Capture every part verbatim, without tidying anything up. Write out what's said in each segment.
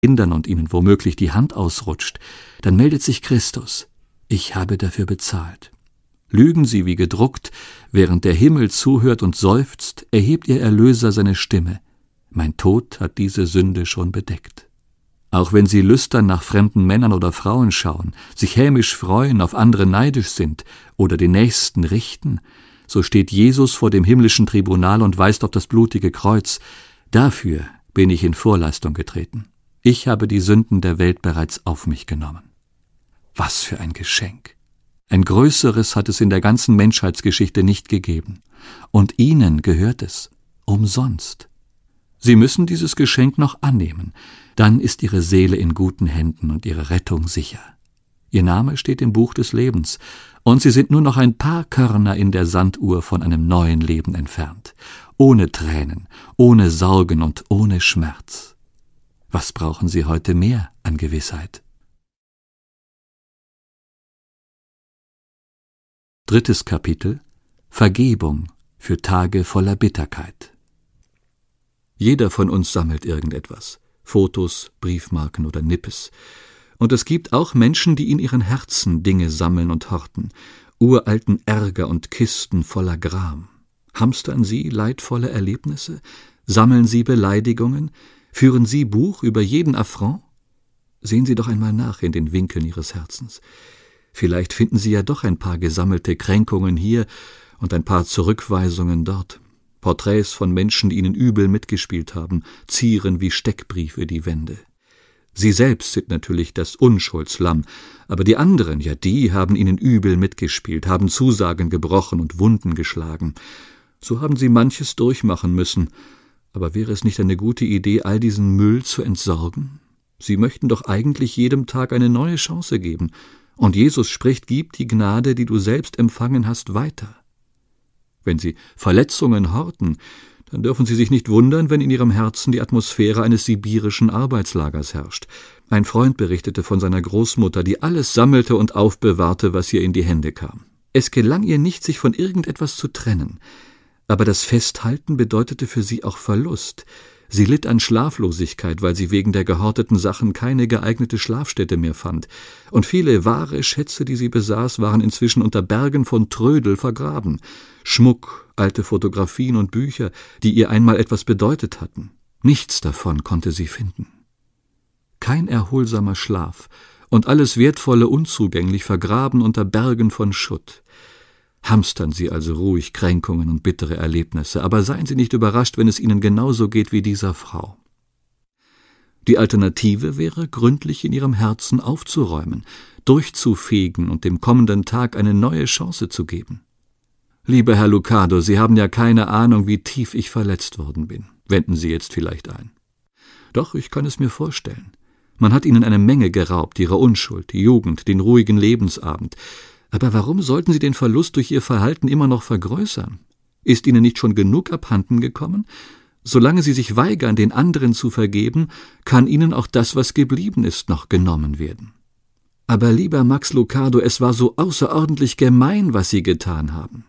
hindern und ihnen womöglich die Hand ausrutscht, dann meldet sich Christus: Ich habe dafür bezahlt. Lügen sie wie gedruckt, während der Himmel zuhört und seufzt, erhebt ihr Erlöser seine Stimme: Mein Tod hat diese Sünde schon bedeckt. Auch wenn sie lüstern nach fremden Männern oder Frauen schauen, sich hämisch freuen, auf andere neidisch sind oder den Nächsten richten, so steht Jesus vor dem himmlischen Tribunal und weist auf das blutige Kreuz: Dafür bin ich in Vorleistung getreten. Ich habe die Sünden der Welt bereits auf mich genommen. Was für ein Geschenk! Ein größeres hat es in der ganzen Menschheitsgeschichte nicht gegeben. Und ihnen gehört es, umsonst. Sie müssen dieses Geschenk noch annehmen, dann ist ihre Seele in guten Händen und ihre Rettung sicher. Ihr Name steht im Buch des Lebens, und sie sind nur noch ein paar Körner in der Sanduhr von einem neuen Leben entfernt, ohne Tränen, ohne Sorgen und ohne Schmerz. Was brauchen sie heute mehr an Gewissheit? Drittes Kapitel: Vergebung für Tage voller Bitterkeit. Jeder von uns sammelt irgendetwas, Fotos, Briefmarken oder Nippes. Und es gibt auch Menschen, die in ihren Herzen Dinge sammeln und horten, uralten Ärger und Kisten voller Gram. Hamstern sie leidvolle Erlebnisse? Sammeln sie Beleidigungen? Führen sie Buch über jeden Affront? Sehen Sie doch einmal nach in den Winkeln Ihres Herzens. Vielleicht finden Sie ja doch ein paar gesammelte Kränkungen hier und ein paar Zurückweisungen dort. Porträts von Menschen, die Ihnen übel mitgespielt haben, zieren wie Steckbriefe die Wände. Sie selbst sind natürlich das Unschuldslamm, aber die anderen, ja, die haben Ihnen übel mitgespielt, haben Zusagen gebrochen und Wunden geschlagen. So haben Sie manches durchmachen müssen, aber wäre es nicht eine gute Idee, all diesen Müll zu entsorgen? Sie möchten doch eigentlich jedem Tag eine neue Chance geben, und Jesus spricht: Gib die Gnade, die du selbst empfangen hast, weiter. Wenn Sie Verletzungen horten, dann dürfen Sie sich nicht wundern, wenn in Ihrem Herzen die Atmosphäre eines sibirischen Arbeitslagers herrscht. Ein Freund berichtete von seiner Großmutter, die alles sammelte und aufbewahrte, was ihr in die Hände kam. Es gelang ihr nicht, sich von irgendetwas zu trennen, aber das Festhalten bedeutete für sie auch Verlust. Sie litt an Schlaflosigkeit, weil sie wegen der gehorteten Sachen keine geeignete Schlafstätte mehr fand, und viele wahre Schätze, die sie besaß, waren inzwischen unter Bergen von Trödel vergraben. Schmuck, alte Fotografien und Bücher, die ihr einmal etwas bedeutet hatten. Nichts davon konnte sie finden. Kein erholsamer Schlaf und alles Wertvolle unzugänglich, vergraben unter Bergen von Schutt. Hamstern Sie also ruhig Kränkungen und bittere Erlebnisse, aber seien Sie nicht überrascht, wenn es Ihnen genauso geht wie dieser Frau. Die Alternative wäre, gründlich in Ihrem Herzen aufzuräumen, durchzufegen und dem kommenden Tag eine neue Chance zu geben. Lieber Herr Lucado, Sie haben ja keine Ahnung, wie tief ich verletzt worden bin, wenden Sie jetzt vielleicht ein. Doch, ich kann es mir vorstellen. Man hat Ihnen eine Menge geraubt, Ihre Unschuld, die Jugend, den ruhigen Lebensabend. Aber warum sollten Sie den Verlust durch Ihr Verhalten immer noch vergrößern? Ist Ihnen nicht schon genug abhanden gekommen? Solange Sie sich weigern, den anderen zu vergeben, kann Ihnen auch das, was geblieben ist, noch genommen werden. Aber lieber Max Lucado, es war so außerordentlich gemein, was Sie getan haben.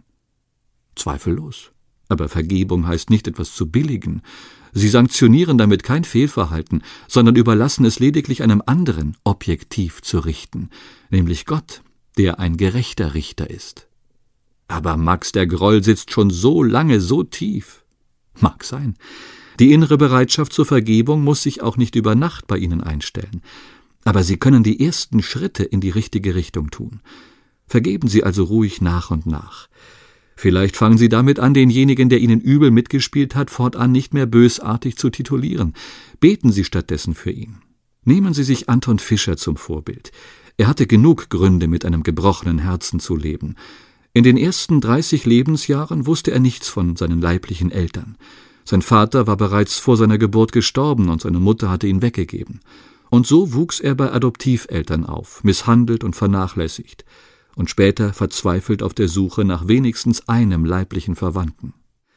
Zweifellos. Aber Vergebung heißt nicht, etwas zu billigen. Sie sanktionieren damit kein Fehlverhalten, sondern überlassen es lediglich einem anderen, objektiv zu richten, nämlich Gott, der ein gerechter Richter ist. Aber Max, der Groll sitzt schon so lange, so tief. Mag sein. Die innere Bereitschaft zur Vergebung muss sich auch nicht über Nacht bei Ihnen einstellen. Aber Sie können die ersten Schritte in die richtige Richtung tun. Vergeben Sie also ruhig nach und nach. Vielleicht fangen Sie damit an, denjenigen, der Ihnen übel mitgespielt hat, fortan nicht mehr bösartig zu titulieren. Beten Sie stattdessen für ihn. Nehmen Sie sich Anton Fischer zum Vorbild. Er hatte genug Gründe, mit einem gebrochenen Herzen zu leben. In den ersten dreißig Lebensjahren wusste er nichts von seinen leiblichen Eltern. Sein Vater war bereits vor seiner Geburt gestorben und seine Mutter hatte ihn weggegeben. Und so wuchs er bei Adoptiveltern auf, misshandelt und vernachlässigt, und später verzweifelt auf der Suche nach wenigstens einem leiblichen Verwandten.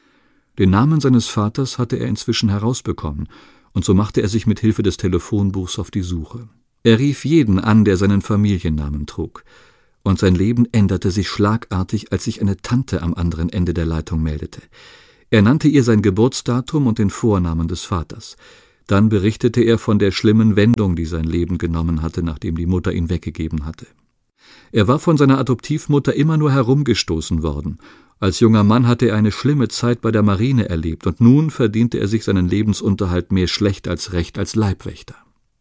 Den Namen seines Vaters hatte er inzwischen herausbekommen, und so machte er sich mit Hilfe des Telefonbuchs auf die Suche. Er rief jeden an, der seinen Familiennamen trug, und sein Leben änderte sich schlagartig, als sich eine Tante am anderen Ende der Leitung meldete. Er nannte ihr sein Geburtsdatum und den Vornamen des Vaters. Dann berichtete er von der schlimmen Wendung, die sein Leben genommen hatte, nachdem die Mutter ihn weggegeben hatte. Er war von seiner Adoptivmutter immer nur herumgestoßen worden. Als junger Mann hatte er eine schlimme Zeit bei der Marine erlebt, und nun verdiente er sich seinen Lebensunterhalt mehr schlecht als recht als Leibwächter.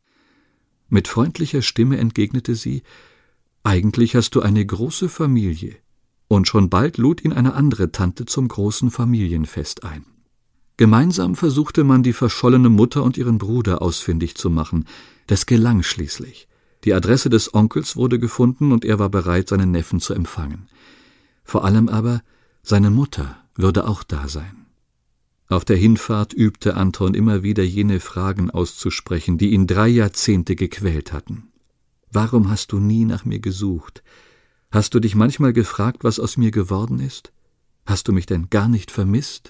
Mit freundlicher Stimme entgegnete sie: »Eigentlich hast du eine große Familie.« Und schon bald lud ihn eine andere Tante zum großen Familienfest ein. Gemeinsam versuchte man, die verschollene Mutter und ihren Bruder ausfindig zu machen. Das gelang schließlich. Die Adresse des Onkels wurde gefunden, und er war bereit, seinen Neffen zu empfangen. Vor allem aber, seine Mutter würde auch da sein. Auf der Hinfahrt übte Anton immer wieder jene Fragen auszusprechen, die ihn drei Jahrzehnte gequält hatten. »Warum hast du nie nach mir gesucht? Hast du dich manchmal gefragt, was aus mir geworden ist? Hast du mich denn gar nicht vermisst?«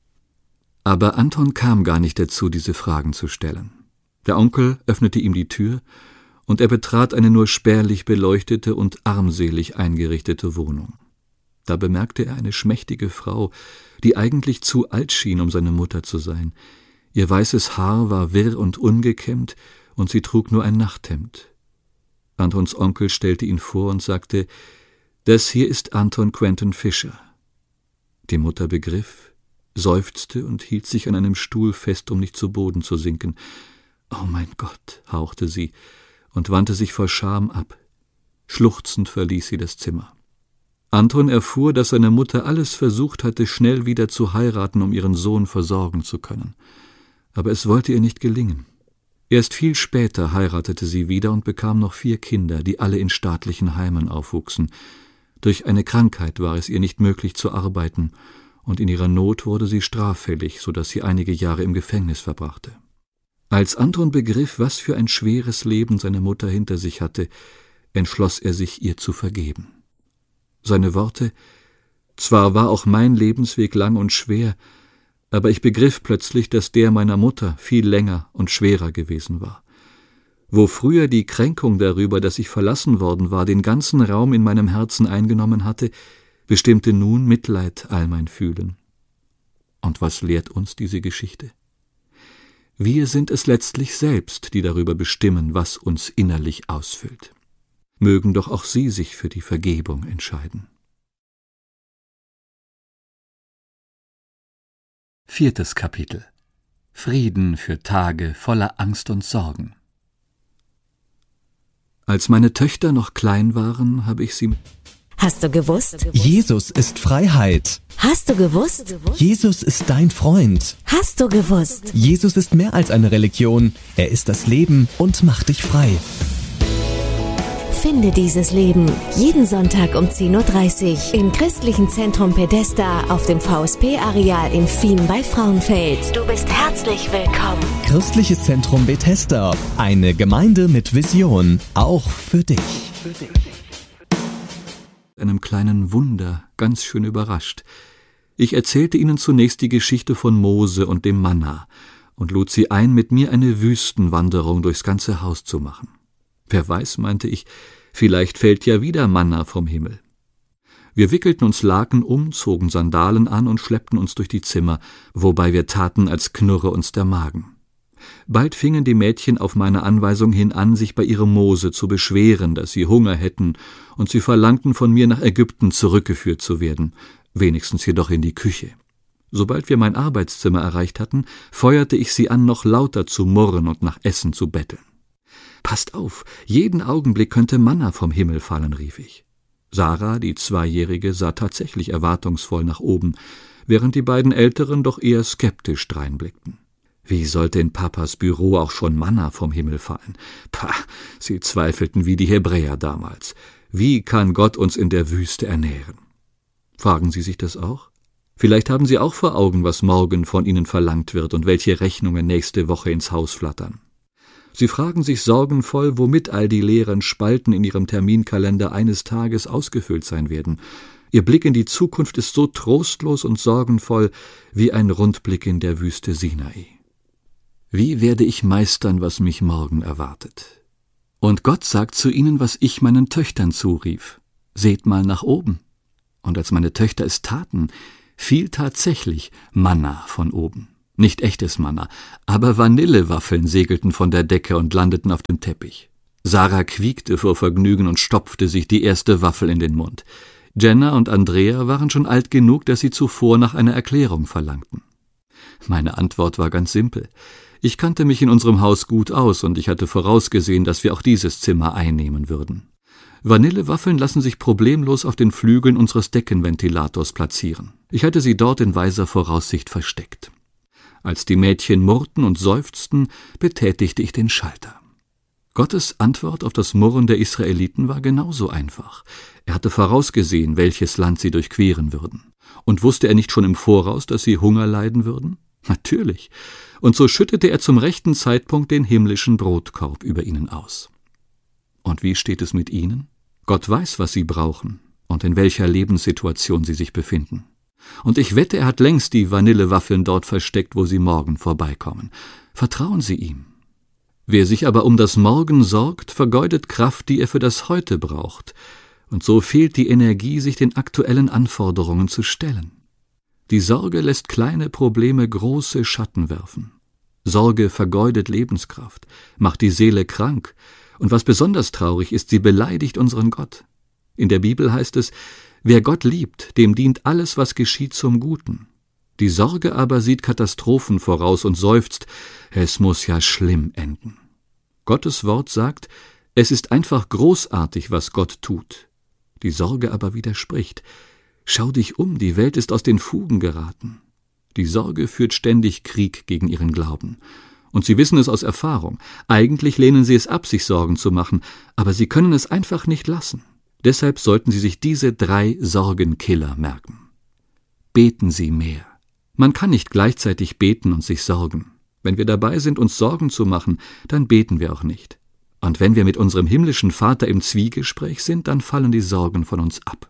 Aber Anton kam gar nicht dazu, diese Fragen zu stellen. Der Onkel öffnete ihm die Tür, und er betrat eine nur spärlich beleuchtete und armselig eingerichtete Wohnung. Da bemerkte er eine schmächtige Frau, die eigentlich zu alt schien, um seine Mutter zu sein. Ihr weißes Haar war wirr und ungekämmt, und sie trug nur ein Nachthemd. Antons Onkel stellte ihn vor und sagte: »Das hier ist Anton Quentin Fischer.« Die Mutter begriff, seufzte und hielt sich an einem Stuhl fest, um nicht zu Boden zu sinken. »Oh mein Gott«, hauchte sie und wandte sich vor Scham ab. Schluchzend verließ sie das Zimmer. Anton erfuhr, dass seine Mutter alles versucht hatte, schnell wieder zu heiraten, um ihren Sohn versorgen zu können. Aber es wollte ihr nicht gelingen. Erst viel später heiratete sie wieder und bekam noch vier Kinder, die alle in staatlichen Heimen aufwuchsen. Durch eine Krankheit war es ihr nicht möglich zu arbeiten, und in ihrer Not wurde sie straffällig, so dass sie einige Jahre im Gefängnis verbrachte. Als Anton begriff, was für ein schweres Leben seine Mutter hinter sich hatte, entschloss er sich, ihr zu vergeben. Seine Worte: »Zwar war auch mein Lebensweg lang und schwer, aber ich begriff plötzlich, dass der meiner Mutter viel länger und schwerer gewesen war. Wo früher die Kränkung darüber, dass ich verlassen worden war, den ganzen Raum in meinem Herzen eingenommen hatte, bestimmte nun Mitleid all mein Fühlen.« Und was lehrt uns diese Geschichte? Wir sind es letztlich selbst, die darüber bestimmen, was uns innerlich ausfüllt. Mögen doch auch Sie sich für die Vergebung entscheiden. Viertes Kapitel. Frieden für Tage voller Angst und Sorgen. Als meine Töchter noch klein waren, habe ich sie... Hast du gewusst? Jesus ist Freiheit. Hast du gewusst? Jesus ist dein Freund. Hast du gewusst? Jesus ist mehr als eine Religion. Er ist das Leben und macht dich frei. Finde dieses Leben jeden Sonntag um zehn Uhr dreißig im Christlichen Zentrum Pedesta auf dem V S P-Areal in Fien bei Frauenfeld. Du bist herzlich willkommen. Christliches Zentrum Bethesda, eine Gemeinde mit Vision, auch für dich. Für dich. Einem kleinen Wunder ganz schön überrascht. Ich erzählte ihnen zunächst die Geschichte von Mose und dem Manna und lud sie ein, mit mir eine Wüstenwanderung durchs ganze Haus zu machen. Wer weiß, meinte ich, vielleicht fällt ja wieder Manna vom Himmel. Wir wickelten uns Laken um, zogen Sandalen an und schleppten uns durch die Zimmer, wobei wir taten, als knurre uns der Magen. Bald fingen die Mädchen auf meine Anweisung hin an, sich bei ihrem Mose zu beschweren, dass sie Hunger hätten, und sie verlangten von mir, nach Ägypten zurückgeführt zu werden, wenigstens jedoch in die Küche. Sobald wir mein Arbeitszimmer erreicht hatten, feuerte ich sie an, noch lauter zu murren und nach Essen zu betteln. »Passt auf, jeden Augenblick könnte Manna vom Himmel fallen«, rief ich. Sarah, die Zweijährige, sah tatsächlich erwartungsvoll nach oben, während die beiden Älteren doch eher skeptisch dreinblickten. Wie sollte in Papas Büro auch schon Manna vom Himmel fallen? Pah, sie zweifelten wie die Hebräer damals. Wie kann Gott uns in der Wüste ernähren? Fragen Sie sich das auch? Vielleicht haben Sie auch vor Augen, was morgen von Ihnen verlangt wird und welche Rechnungen nächste Woche ins Haus flattern. Sie fragen sich sorgenvoll, womit all die leeren Spalten in Ihrem Terminkalender eines Tages ausgefüllt sein werden. Ihr Blick in die Zukunft ist so trostlos und sorgenvoll wie ein Rundblick in der Wüste Sinai. Wie werde ich meistern, was mich morgen erwartet? Und Gott sagt zu ihnen, was ich meinen Töchtern zurief: Seht mal nach oben. Und als meine Töchter es taten, fiel tatsächlich Manna von oben. Nicht echtes Manna, aber Vanillewaffeln segelten von der Decke und landeten auf dem Teppich. Sarah quiekte vor Vergnügen und stopfte sich die erste Waffel in den Mund. Jenna und Andrea waren schon alt genug, dass sie zuvor nach einer Erklärung verlangten. Meine Antwort war ganz simpel. Ich kannte mich in unserem Haus gut aus und ich hatte vorausgesehen, dass wir auch dieses Zimmer einnehmen würden. Vanillewaffeln lassen sich problemlos auf den Flügeln unseres Deckenventilators platzieren. Ich hatte sie dort in weiser Voraussicht versteckt. Als die Mädchen murrten und seufzten, betätigte ich den Schalter. Gottes Antwort auf das Murren der Israeliten war genauso einfach. Er hatte vorausgesehen, welches Land sie durchqueren würden. Und wusste er nicht schon im Voraus, dass sie Hunger leiden würden? Natürlich. Und so schüttete er zum rechten Zeitpunkt den himmlischen Brotkorb über ihnen aus. Und wie steht es mit ihnen? Gott weiß, was sie brauchen und in welcher Lebenssituation sie sich befinden. Und ich wette, er hat längst die Vanillewaffeln dort versteckt, wo sie morgen vorbeikommen. Vertrauen Sie ihm. Wer sich aber um das Morgen sorgt, vergeudet Kraft, die er für das Heute braucht. Und so fehlt die Energie, sich den aktuellen Anforderungen zu stellen. Die Sorge lässt kleine Probleme große Schatten werfen. Sorge vergeudet Lebenskraft, macht die Seele krank, und was besonders traurig ist, sie beleidigt unseren Gott. In der Bibel heißt es, wer Gott liebt, dem dient alles, was geschieht, zum Guten. Die Sorge aber sieht Katastrophen voraus und seufzt, es muss ja schlimm enden. Gottes Wort sagt, es ist einfach großartig, was Gott tut. Die Sorge aber widerspricht. Schau dich um, die Welt ist aus den Fugen geraten. Die Sorge führt ständig Krieg gegen ihren Glauben. Und sie wissen es aus Erfahrung. Eigentlich lehnen sie es ab, sich Sorgen zu machen, aber sie können es einfach nicht lassen. Deshalb sollten Sie sich diese drei Sorgenkiller merken. Beten Sie mehr. Man kann nicht gleichzeitig beten und sich sorgen. Wenn wir dabei sind, uns Sorgen zu machen, dann beten wir auch nicht. Und wenn wir mit unserem himmlischen Vater im Zwiegespräch sind, dann fallen die Sorgen von uns ab.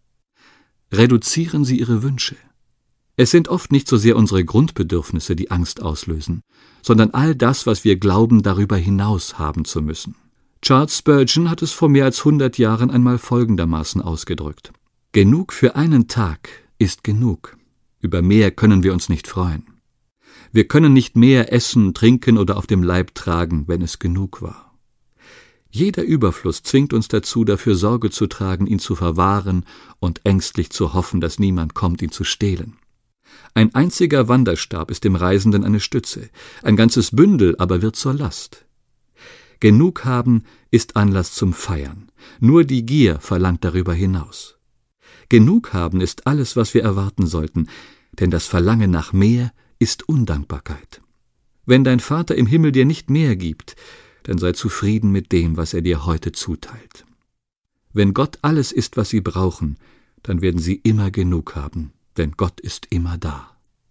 Reduzieren Sie Ihre Wünsche. Es sind oft nicht so sehr unsere Grundbedürfnisse, die Angst auslösen, sondern all das, was wir glauben, darüber hinaus haben zu müssen. Charles Spurgeon hat es vor mehr als hundert Jahren einmal folgendermaßen ausgedrückt: Genug für einen Tag ist genug. Über mehr können wir uns nicht freuen. Wir können nicht mehr essen, trinken oder auf dem Leib tragen, wenn es genug war. Jeder Überfluss zwingt uns dazu, dafür Sorge zu tragen, ihn zu verwahren und ängstlich zu hoffen, dass niemand kommt, ihn zu stehlen. Ein einziger Wanderstab ist dem Reisenden eine Stütze, ein ganzes Bündel aber wird zur Last. Genug haben ist Anlass zum Feiern, nur die Gier verlangt darüber hinaus. Genug haben ist alles, was wir erwarten sollten, denn das Verlangen nach mehr ist Undankbarkeit. Wenn dein Vater im Himmel dir nicht mehr gibt, dann sei zufrieden mit dem, was er dir heute zuteilt. Wenn Gott alles ist, was sie brauchen, dann werden sie immer genug haben, denn Gott ist immer da.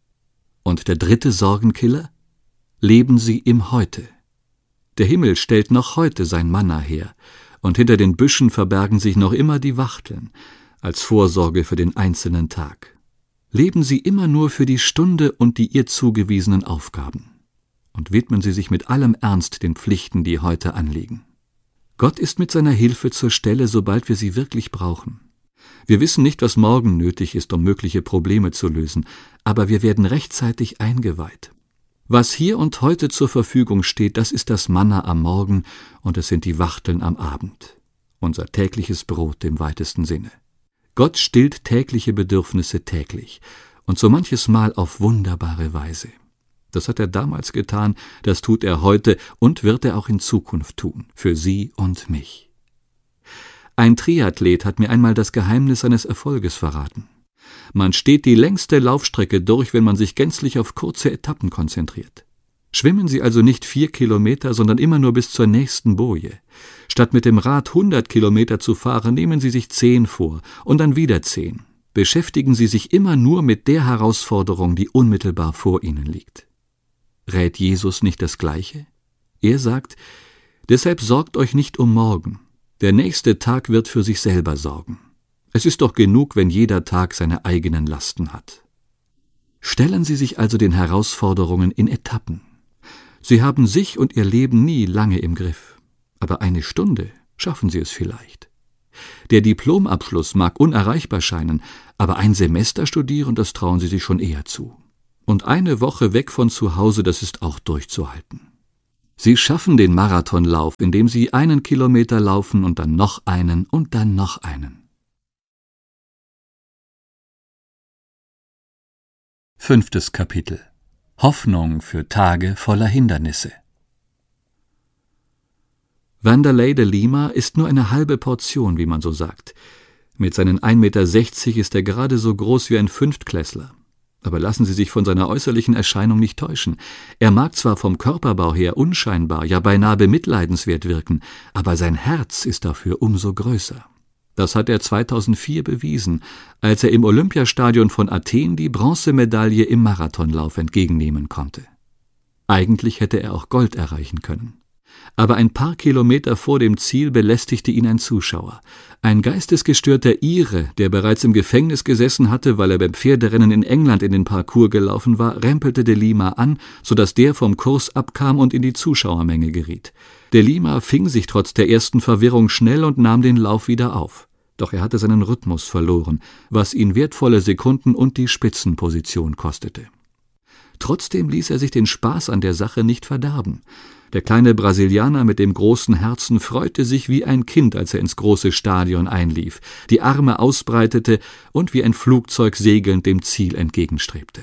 Und der dritte Sorgenkiller? Leben Sie im Heute. Der Himmel stellt noch heute sein Manna her, und hinter den Büschen verbergen sich noch immer die Wachteln, als Vorsorge für den einzelnen Tag. Leben Sie immer nur für die Stunde und die ihr zugewiesenen Aufgaben. Und widmen Sie sich mit allem Ernst den Pflichten, die heute anliegen. Gott ist mit seiner Hilfe zur Stelle, sobald wir sie wirklich brauchen. Wir wissen nicht, was morgen nötig ist, um mögliche Probleme zu lösen, aber wir werden rechtzeitig eingeweiht. Was hier und heute zur Verfügung steht, das ist das Manna am Morgen und es sind die Wachteln am Abend. Unser tägliches Brot im weitesten Sinne. Gott stillt tägliche Bedürfnisse täglich und so manches Mal auf wunderbare Weise. Das hat er damals getan, das tut er heute und wird er auch in Zukunft tun, für Sie und mich. Ein Triathlet hat mir einmal das Geheimnis seines Erfolges verraten. Man steht die längste Laufstrecke durch, wenn man sich gänzlich auf kurze Etappen konzentriert. Schwimmen Sie also nicht vier Kilometer, sondern immer nur bis zur nächsten Boje. Statt mit dem Rad hundert Kilometer zu fahren, nehmen Sie sich zehn vor und dann wieder zehn. Beschäftigen Sie sich immer nur mit der Herausforderung, die unmittelbar vor Ihnen liegt. Rät Jesus nicht das Gleiche? Er sagt, deshalb sorgt euch nicht um morgen. Der nächste Tag wird für sich selber sorgen. Es ist doch genug, wenn jeder Tag seine eigenen Lasten hat. Stellen Sie sich also den Herausforderungen in Etappen. Sie haben sich und Ihr Leben nie lange im Griff. Aber eine Stunde schaffen Sie es vielleicht. Der Diplomabschluss mag unerreichbar scheinen, aber ein Semester studieren, das trauen Sie sich schon eher zu. Und eine Woche weg von zu Hause, das ist auch durchzuhalten. Sie schaffen den Marathonlauf, indem sie einen Kilometer laufen und dann noch einen und dann noch einen. Fünftes Kapitel. Hoffnung für Tage voller Hindernisse. Wanderlei de Lima ist nur eine halbe Portion, wie man so sagt. Mit seinen ein Meter sechzig ist er gerade so groß wie ein Fünftklässler. Aber lassen Sie sich von seiner äußerlichen Erscheinung nicht täuschen. Er mag zwar vom Körperbau her unscheinbar, ja beinahe bemitleidenswert wirken, aber sein Herz ist dafür umso größer. Das hat er zweitausendvier bewiesen, als er im Olympiastadion von Athen die Bronzemedaille im Marathonlauf entgegennehmen konnte. Eigentlich hätte er auch Gold erreichen können. Aber ein paar Kilometer vor dem Ziel belästigte ihn ein Zuschauer. Ein geistesgestörter Ire, der bereits im Gefängnis gesessen hatte, weil er beim Pferderennen in England in den Parcours gelaufen war, rempelte de Lima an, sodass der vom Kurs abkam und in die Zuschauermenge geriet. De Lima fing sich trotz der ersten Verwirrung schnell und nahm den Lauf wieder auf. Doch er hatte seinen Rhythmus verloren, was ihn wertvolle Sekunden und die Spitzenposition kostete. Trotzdem ließ er sich den Spaß an der Sache nicht verderben. Der kleine Brasilianer mit dem großen Herzen freute sich wie ein Kind, als er ins große Stadion einlief, die Arme ausbreitete und wie ein Flugzeug segelnd dem Ziel entgegenstrebte.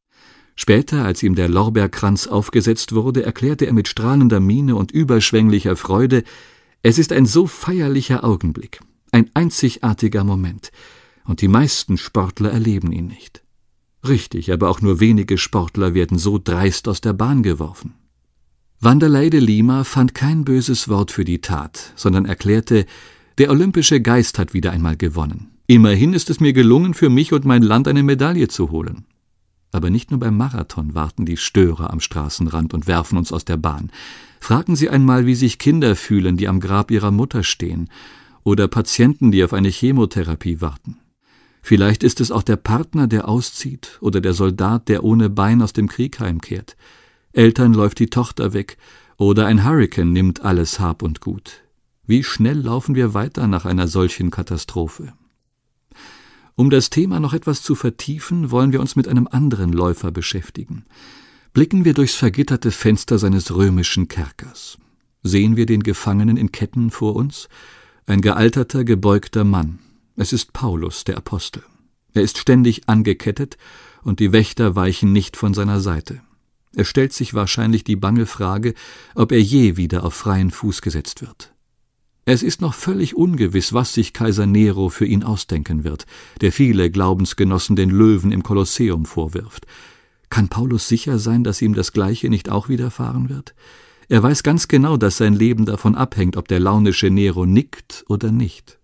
Später, als ihm der Lorbeerkranz aufgesetzt wurde, erklärte er mit strahlender Miene und überschwänglicher Freude: Es ist ein so feierlicher Augenblick, ein einzigartiger Moment, und die meisten Sportler erleben ihn nicht. Richtig, aber auch nur wenige Sportler werden so dreist aus der Bahn geworfen. Wanderlei de Lima fand kein böses Wort für die Tat, sondern erklärte: Der olympische Geist hat wieder einmal gewonnen. Immerhin ist es mir gelungen, für mich und mein Land eine Medaille zu holen. Aber nicht nur beim Marathon warten die Störer am Straßenrand und werfen uns aus der Bahn. Fragen Sie einmal, wie sich Kinder fühlen, die am Grab ihrer Mutter stehen, oder Patienten, die auf eine Chemotherapie warten. Vielleicht ist es auch der Partner, der auszieht, oder der Soldat, der ohne Bein aus dem Krieg heimkehrt. Eltern läuft die Tochter weg, oder ein Hurrikan nimmt alles Hab und Gut. Wie schnell laufen wir weiter nach einer solchen Katastrophe? Um das Thema noch etwas zu vertiefen, wollen wir uns mit einem anderen Läufer beschäftigen. Blicken wir durchs vergitterte Fenster seines römischen Kerkers. Sehen wir den Gefangenen in Ketten vor uns? Ein gealterter, gebeugter Mann. Es ist Paulus, der Apostel. Er ist ständig angekettet, und die Wächter weichen nicht von seiner Seite. Er stellt sich wahrscheinlich die bange Frage, ob er je wieder auf freien Fuß gesetzt wird. Es ist noch völlig ungewiss, was sich Kaiser Nero für ihn ausdenken wird, der viele Glaubensgenossen den Löwen im Kolosseum vorwirft. Kann Paulus sicher sein, dass ihm das Gleiche nicht auch widerfahren wird? Er weiß ganz genau, dass sein Leben davon abhängt, ob der launische Nero nickt oder nicht.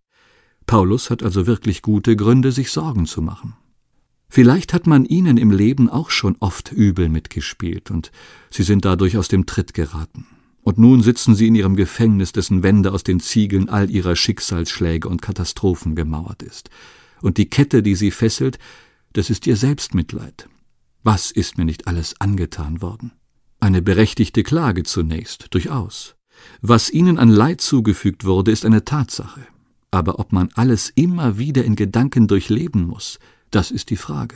Paulus hat also wirklich gute Gründe, sich Sorgen zu machen. Vielleicht hat man ihnen im Leben auch schon oft übel mitgespielt, und sie sind dadurch aus dem Tritt geraten. Und nun sitzen sie in ihrem Gefängnis, dessen Wände aus den Ziegeln all ihrer Schicksalsschläge und Katastrophen gemauert ist. Und die Kette, die sie fesselt, das ist ihr Selbstmitleid. Was ist mir nicht alles angetan worden? Eine berechtigte Klage zunächst, durchaus. Was ihnen an Leid zugefügt wurde, ist eine Tatsache. Aber ob man alles immer wieder in Gedanken durchleben muss, das ist die Frage.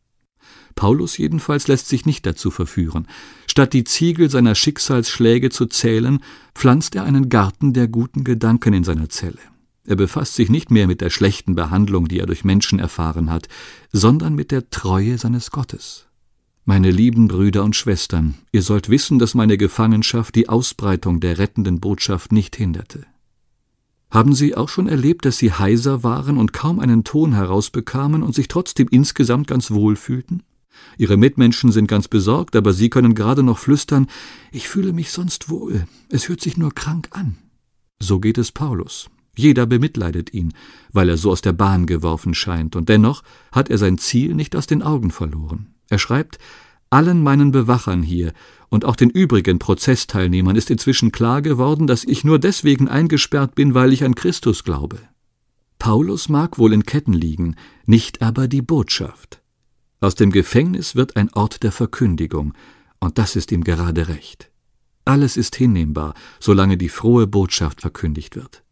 Paulus jedenfalls lässt sich nicht dazu verführen. Statt die Ziegel seiner Schicksalsschläge zu zählen, pflanzt er einen Garten der guten Gedanken in seiner Zelle. Er befasst sich nicht mehr mit der schlechten Behandlung, die er durch Menschen erfahren hat, sondern mit der Treue seines Gottes. Meine lieben Brüder und Schwestern, ihr sollt wissen, dass meine Gefangenschaft die Ausbreitung der rettenden Botschaft nicht hinderte. Haben Sie auch schon erlebt, dass Sie heiser waren und kaum einen Ton herausbekamen und sich trotzdem insgesamt ganz wohl fühlten? Ihre Mitmenschen sind ganz besorgt, aber Sie können gerade noch flüstern: Ich fühle mich sonst wohl, es hört sich nur krank an. So geht es Paulus. Jeder bemitleidet ihn, weil er so aus der Bahn geworfen scheint, und dennoch hat er sein Ziel nicht aus den Augen verloren. Er schreibt: Allen meinen Bewachern hier und auch den übrigen Prozessteilnehmern ist inzwischen klar geworden, dass ich nur deswegen eingesperrt bin, weil ich an Christus glaube. Paulus mag wohl in Ketten liegen, nicht aber die Botschaft. Aus dem Gefängnis wird ein Ort der Verkündigung, und das ist ihm gerade recht. Alles ist hinnehmbar, solange die frohe Botschaft verkündigt wird.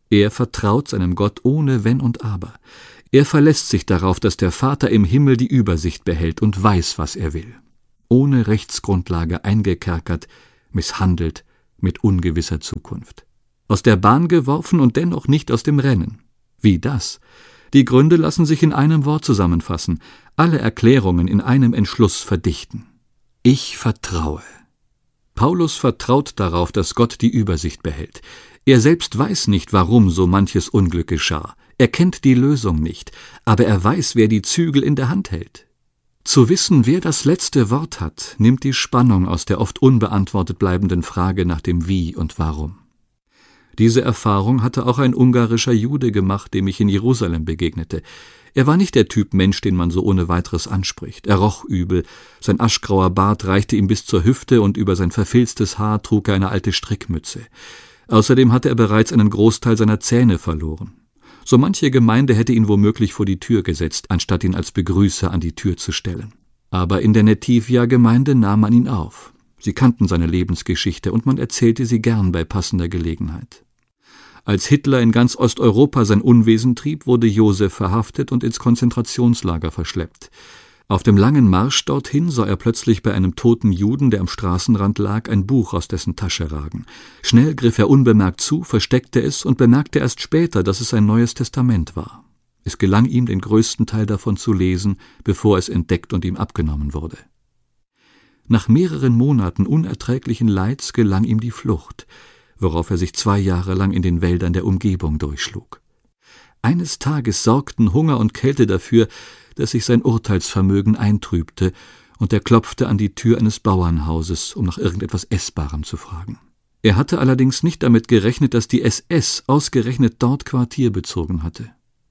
Er vertraut seinem Gott ohne Wenn und Aber. Er verlässt sich darauf, dass der Vater im Himmel die Übersicht behält und weiß, was er will. Ohne Rechtsgrundlage eingekerkert, misshandelt, mit ungewisser Zukunft. Aus der Bahn geworfen und dennoch nicht aus dem Rennen. Wie das? Die Gründe lassen sich in einem Wort zusammenfassen, alle Erklärungen in einem Entschluss verdichten. Ich vertraue. Paulus vertraut darauf, dass Gott die Übersicht behält. Er selbst weiß nicht, warum so manches Unglück geschah. Er kennt die Lösung nicht, aber er weiß, wer die Zügel in der Hand hält. Zu wissen, wer das letzte Wort hat, nimmt die Spannung aus der oft unbeantwortet bleibenden Frage nach dem Wie und Warum. Diese Erfahrung hatte auch ein ungarischer Jude gemacht, dem ich in Jerusalem begegnete. Er war nicht der Typ Mensch, den man so ohne weiteres anspricht. Er roch übel, sein aschgrauer Bart reichte ihm bis zur Hüfte und über sein verfilztes Haar trug er eine alte Strickmütze. Außerdem hatte er bereits einen Großteil seiner Zähne verloren. So manche Gemeinde hätte ihn womöglich vor die Tür gesetzt, anstatt ihn als Begrüßer an die Tür zu stellen. Aber in der Netivia-Gemeinde nahm man ihn auf. Sie kannten seine Lebensgeschichte und man erzählte sie gern bei passender Gelegenheit. Als Hitler in ganz Osteuropa sein Unwesen trieb, wurde Josef verhaftet und ins Konzentrationslager verschleppt. Auf dem langen Marsch dorthin sah er plötzlich bei einem toten Juden, der am Straßenrand lag, ein Buch aus dessen Tasche ragen. Schnell griff er unbemerkt zu, versteckte es und bemerkte erst später, dass es ein Neues Testament war. Es gelang ihm, den größten Teil davon zu lesen, bevor es entdeckt und ihm abgenommen wurde. Nach mehreren Monaten unerträglichen Leids gelang ihm die Flucht, worauf er sich zwei Jahre lang in den Wäldern der Umgebung durchschlug. Eines Tages sorgten Hunger und Kälte dafür, dass sich sein Urteilsvermögen eintrübte, und er klopfte an die Tür eines Bauernhauses, um nach irgendetwas Essbarem zu fragen. Er hatte allerdings nicht damit gerechnet, dass die S S ausgerechnet dort Quartier bezogen hatte.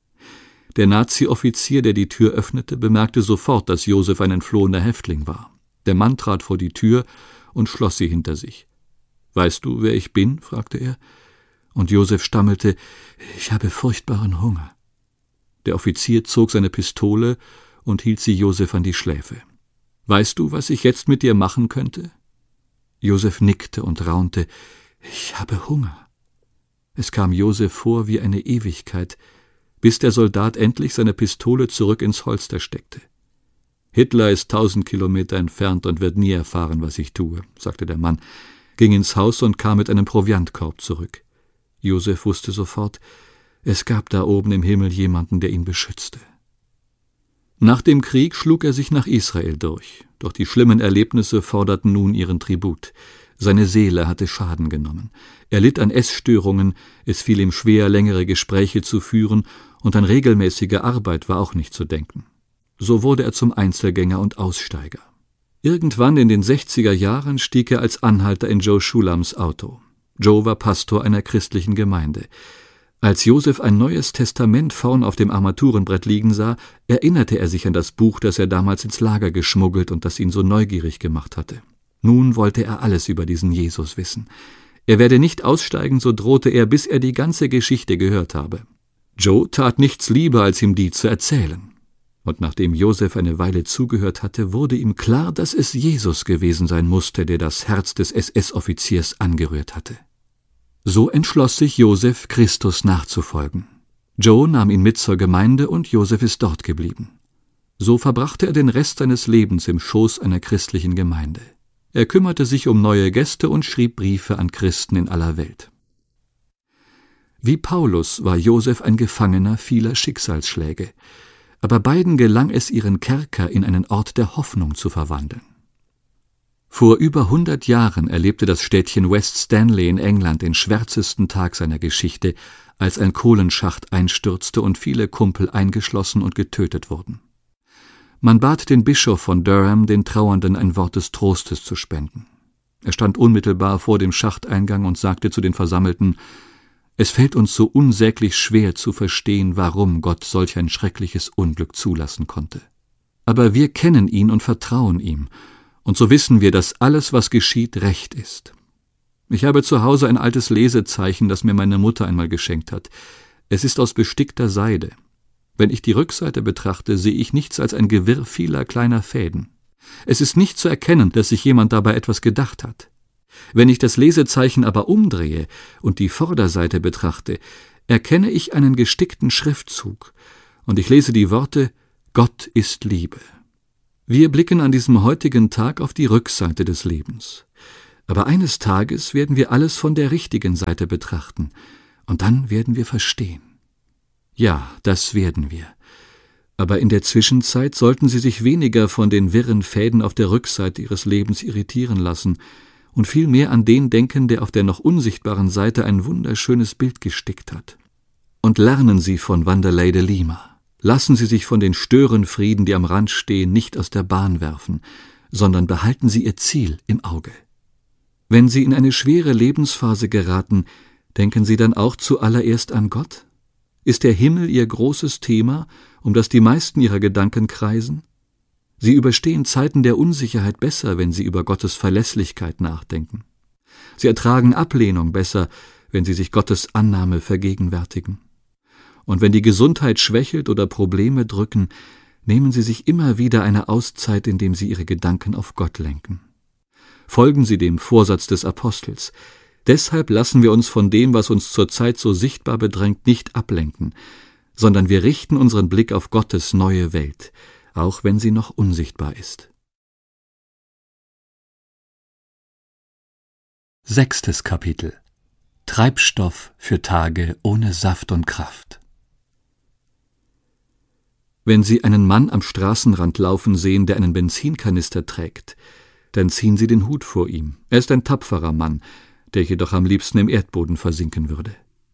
Der Nazi-Offizier, der die Tür öffnete, bemerkte sofort, dass Josef ein entflohener Häftling war. Der Mann trat vor die Tür und schloss sie hinter sich. »Weißt du, wer ich bin?« fragte er. Und Josef stammelte, »Ich habe furchtbaren Hunger.« Der Offizier zog seine Pistole und hielt sie Josef an die Schläfe. »Weißt du, was ich jetzt mit dir machen könnte?« Josef nickte und raunte, »Ich habe Hunger.« Es kam Josef vor wie eine Ewigkeit, bis der Soldat endlich seine Pistole zurück ins Holster steckte. »Hitler ist tausend Kilometer entfernt und wird nie erfahren, was ich tue«, sagte der Mann, ging ins Haus und kam mit einem Proviantkorb zurück. Josef wusste sofort, es gab da oben im Himmel jemanden, der ihn beschützte. Nach dem Krieg schlug er sich nach Israel durch, doch die schlimmen Erlebnisse forderten nun ihren Tribut. Seine Seele hatte Schaden genommen. Er litt an Essstörungen, es fiel ihm schwer, längere Gespräche zu führen, und an regelmäßige Arbeit war auch nicht zu denken. So wurde er zum Einzelgänger und Aussteiger. Irgendwann in den sechziger Jahren stieg er als Anhalter in Joe Schulams Auto. Joe war Pastor einer christlichen Gemeinde. Als Josef ein neues Testament vorn auf dem Armaturenbrett liegen sah, erinnerte er sich an das Buch, das er damals ins Lager geschmuggelt und das ihn so neugierig gemacht hatte. Nun wollte er alles über diesen Jesus wissen. Er werde nicht aussteigen, so drohte er, bis er die ganze Geschichte gehört habe. Joe tat nichts lieber, als ihm die zu erzählen. Und nachdem Josef eine Weile zugehört hatte, wurde ihm klar, dass es Jesus gewesen sein musste, der das Herz des S S-Offiziers angerührt hatte. So entschloss sich Josef, Christus nachzufolgen. Joe nahm ihn mit zur Gemeinde und Josef ist dort geblieben. So verbrachte er den Rest seines Lebens im Schoß einer christlichen Gemeinde. Er kümmerte sich um neue Gäste und schrieb Briefe an Christen in aller Welt. Wie Paulus war Josef ein Gefangener vieler Schicksalsschläge, aber beiden gelang es, ihren Kerker in einen Ort der Hoffnung zu verwandeln. Vor über hundert Jahren erlebte das Städtchen West Stanley in England den schwärzesten Tag seiner Geschichte, als ein Kohlenschacht einstürzte und viele Kumpel eingeschlossen und getötet wurden. Man bat den Bischof von Durham, den Trauernden ein Wort des Trostes zu spenden. Er stand unmittelbar vor dem Schachteingang und sagte zu den Versammelten: »Es fällt uns so unsäglich schwer zu verstehen, warum Gott solch ein schreckliches Unglück zulassen konnte. Aber wir kennen ihn und vertrauen ihm, und so wissen wir, dass alles, was geschieht, recht ist. Ich habe zu Hause ein altes Lesezeichen, das mir meine Mutter einmal geschenkt hat. Es ist aus bestickter Seide. Wenn ich die Rückseite betrachte, sehe ich nichts als ein Gewirr vieler kleiner Fäden. Es ist nicht zu erkennen, dass sich jemand dabei etwas gedacht hat. Wenn ich das Lesezeichen aber umdrehe und die Vorderseite betrachte, erkenne ich einen gestickten Schriftzug, und ich lese die Worte »Gott ist Liebe«. Wir blicken an diesem heutigen Tag auf die Rückseite des Lebens. Aber eines Tages werden wir alles von der richtigen Seite betrachten, und dann werden wir verstehen. Ja, das werden wir. Aber in der Zwischenzeit sollten Sie sich weniger von den wirren Fäden auf der Rückseite Ihres Lebens irritieren lassen und vielmehr an den denken, der auf der noch unsichtbaren Seite ein wunderschönes Bild gestickt hat. Und lernen Sie von Wanderlei de Lima. Lassen Sie sich von den Störenfrieden, die am Rand stehen, nicht aus der Bahn werfen, sondern behalten Sie Ihr Ziel im Auge. Wenn Sie in eine schwere Lebensphase geraten, denken Sie dann auch zuallererst an Gott? Ist der Himmel Ihr großes Thema, um das die meisten Ihrer Gedanken kreisen? Sie überstehen Zeiten der Unsicherheit besser, wenn Sie über Gottes Verlässlichkeit nachdenken. Sie ertragen Ablehnung besser, wenn Sie sich Gottes Annahme vergegenwärtigen. Und wenn die Gesundheit schwächelt oder Probleme drücken, nehmen Sie sich immer wieder eine Auszeit, indem Sie Ihre Gedanken auf Gott lenken. Folgen Sie dem Vorsatz des Apostels. Deshalb lassen wir uns von dem, was uns zurzeit so sichtbar bedrängt, nicht ablenken, sondern wir richten unseren Blick auf Gottes neue Welt, auch wenn sie noch unsichtbar ist. Sechstes Kapitel. Treibstoff für Tage ohne Saft und Kraft. Wenn Sie einen Mann am Straßenrand laufen sehen, der einen Benzinkanister trägt, dann ziehen Sie den Hut vor ihm. Er ist ein tapferer Mann, der jedoch am liebsten im Erdboden versinken würde.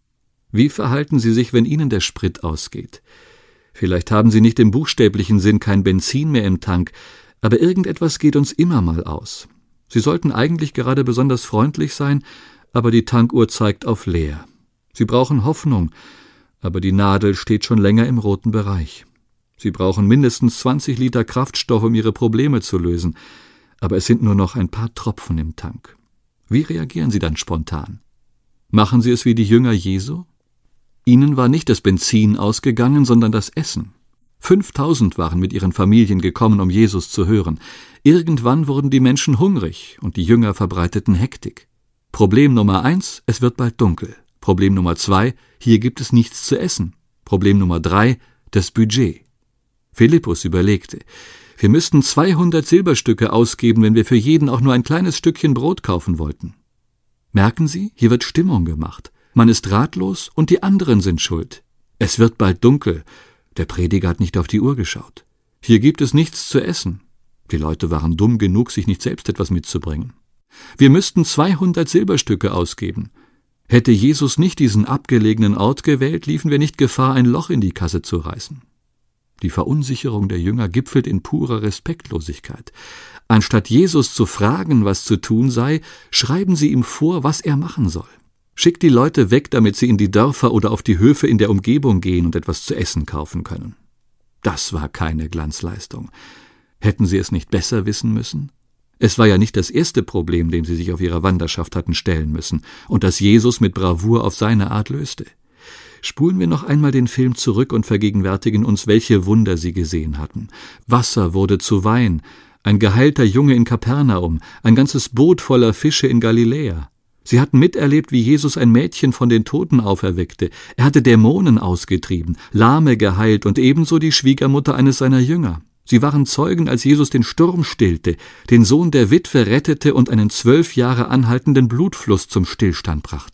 Wie verhalten Sie sich, wenn Ihnen der Sprit ausgeht? Vielleicht haben Sie nicht im buchstäblichen Sinn kein Benzin mehr im Tank, aber irgendetwas geht uns immer mal aus. Sie sollten eigentlich gerade besonders freundlich sein, aber die Tankuhr zeigt auf leer. Sie brauchen Hoffnung, aber die Nadel steht schon länger im roten Bereich. Sie brauchen mindestens zwanzig Liter Kraftstoff, um Ihre Probleme zu lösen, aber es sind nur noch ein paar Tropfen im Tank. Wie reagieren Sie dann spontan? Machen Sie es wie die Jünger Jesu? Ihnen war nicht das Benzin ausgegangen, sondern das Essen. Fünftausend waren mit ihren Familien gekommen, um Jesus zu hören. Irgendwann wurden die Menschen hungrig und die Jünger verbreiteten Hektik. Problem Nummer eins, es wird bald dunkel. Problem Nummer zwei, hier gibt es nichts zu essen. Problem Nummer drei, das Budget. Philippus überlegte, wir müssten zweihundert Silberstücke ausgeben, wenn wir für jeden auch nur ein kleines Stückchen Brot kaufen wollten. Merken Sie, hier wird Stimmung gemacht. Man ist ratlos und die anderen sind schuld. Es wird bald dunkel. Der Prediger hat nicht auf die Uhr geschaut. Hier gibt es nichts zu essen. Die Leute waren dumm genug, sich nicht selbst etwas mitzubringen. Wir müssten zweihundert Silberstücke ausgeben. Hätte Jesus nicht diesen abgelegenen Ort gewählt, liefen wir nicht Gefahr, ein Loch in die Kasse zu reißen. Die Verunsicherung der Jünger gipfelt in purer Respektlosigkeit. Anstatt Jesus zu fragen, was zu tun sei, schreiben sie ihm vor, was er machen soll. Schickt die Leute weg, damit sie in die Dörfer oder auf die Höfe in der Umgebung gehen und etwas zu essen kaufen können. Das war keine Glanzleistung. Hätten sie es nicht besser wissen müssen? Es war ja nicht das erste Problem, dem sie sich auf ihrer Wanderschaft hatten stellen müssen und das Jesus mit Bravour auf seine Art löste. Spulen wir noch einmal den Film zurück und vergegenwärtigen uns, welche Wunder sie gesehen hatten. Wasser wurde zu Wein, ein geheilter Junge in Kapernaum, ein ganzes Boot voller Fische in Galiläa. Sie hatten miterlebt, wie Jesus ein Mädchen von den Toten auferweckte. Er hatte Dämonen ausgetrieben, Lahme geheilt und ebenso die Schwiegermutter eines seiner Jünger. Sie waren Zeugen, als Jesus den Sturm stillte, den Sohn der Witwe rettete und einen zwölf Jahre anhaltenden Blutfluss zum Stillstand brachte.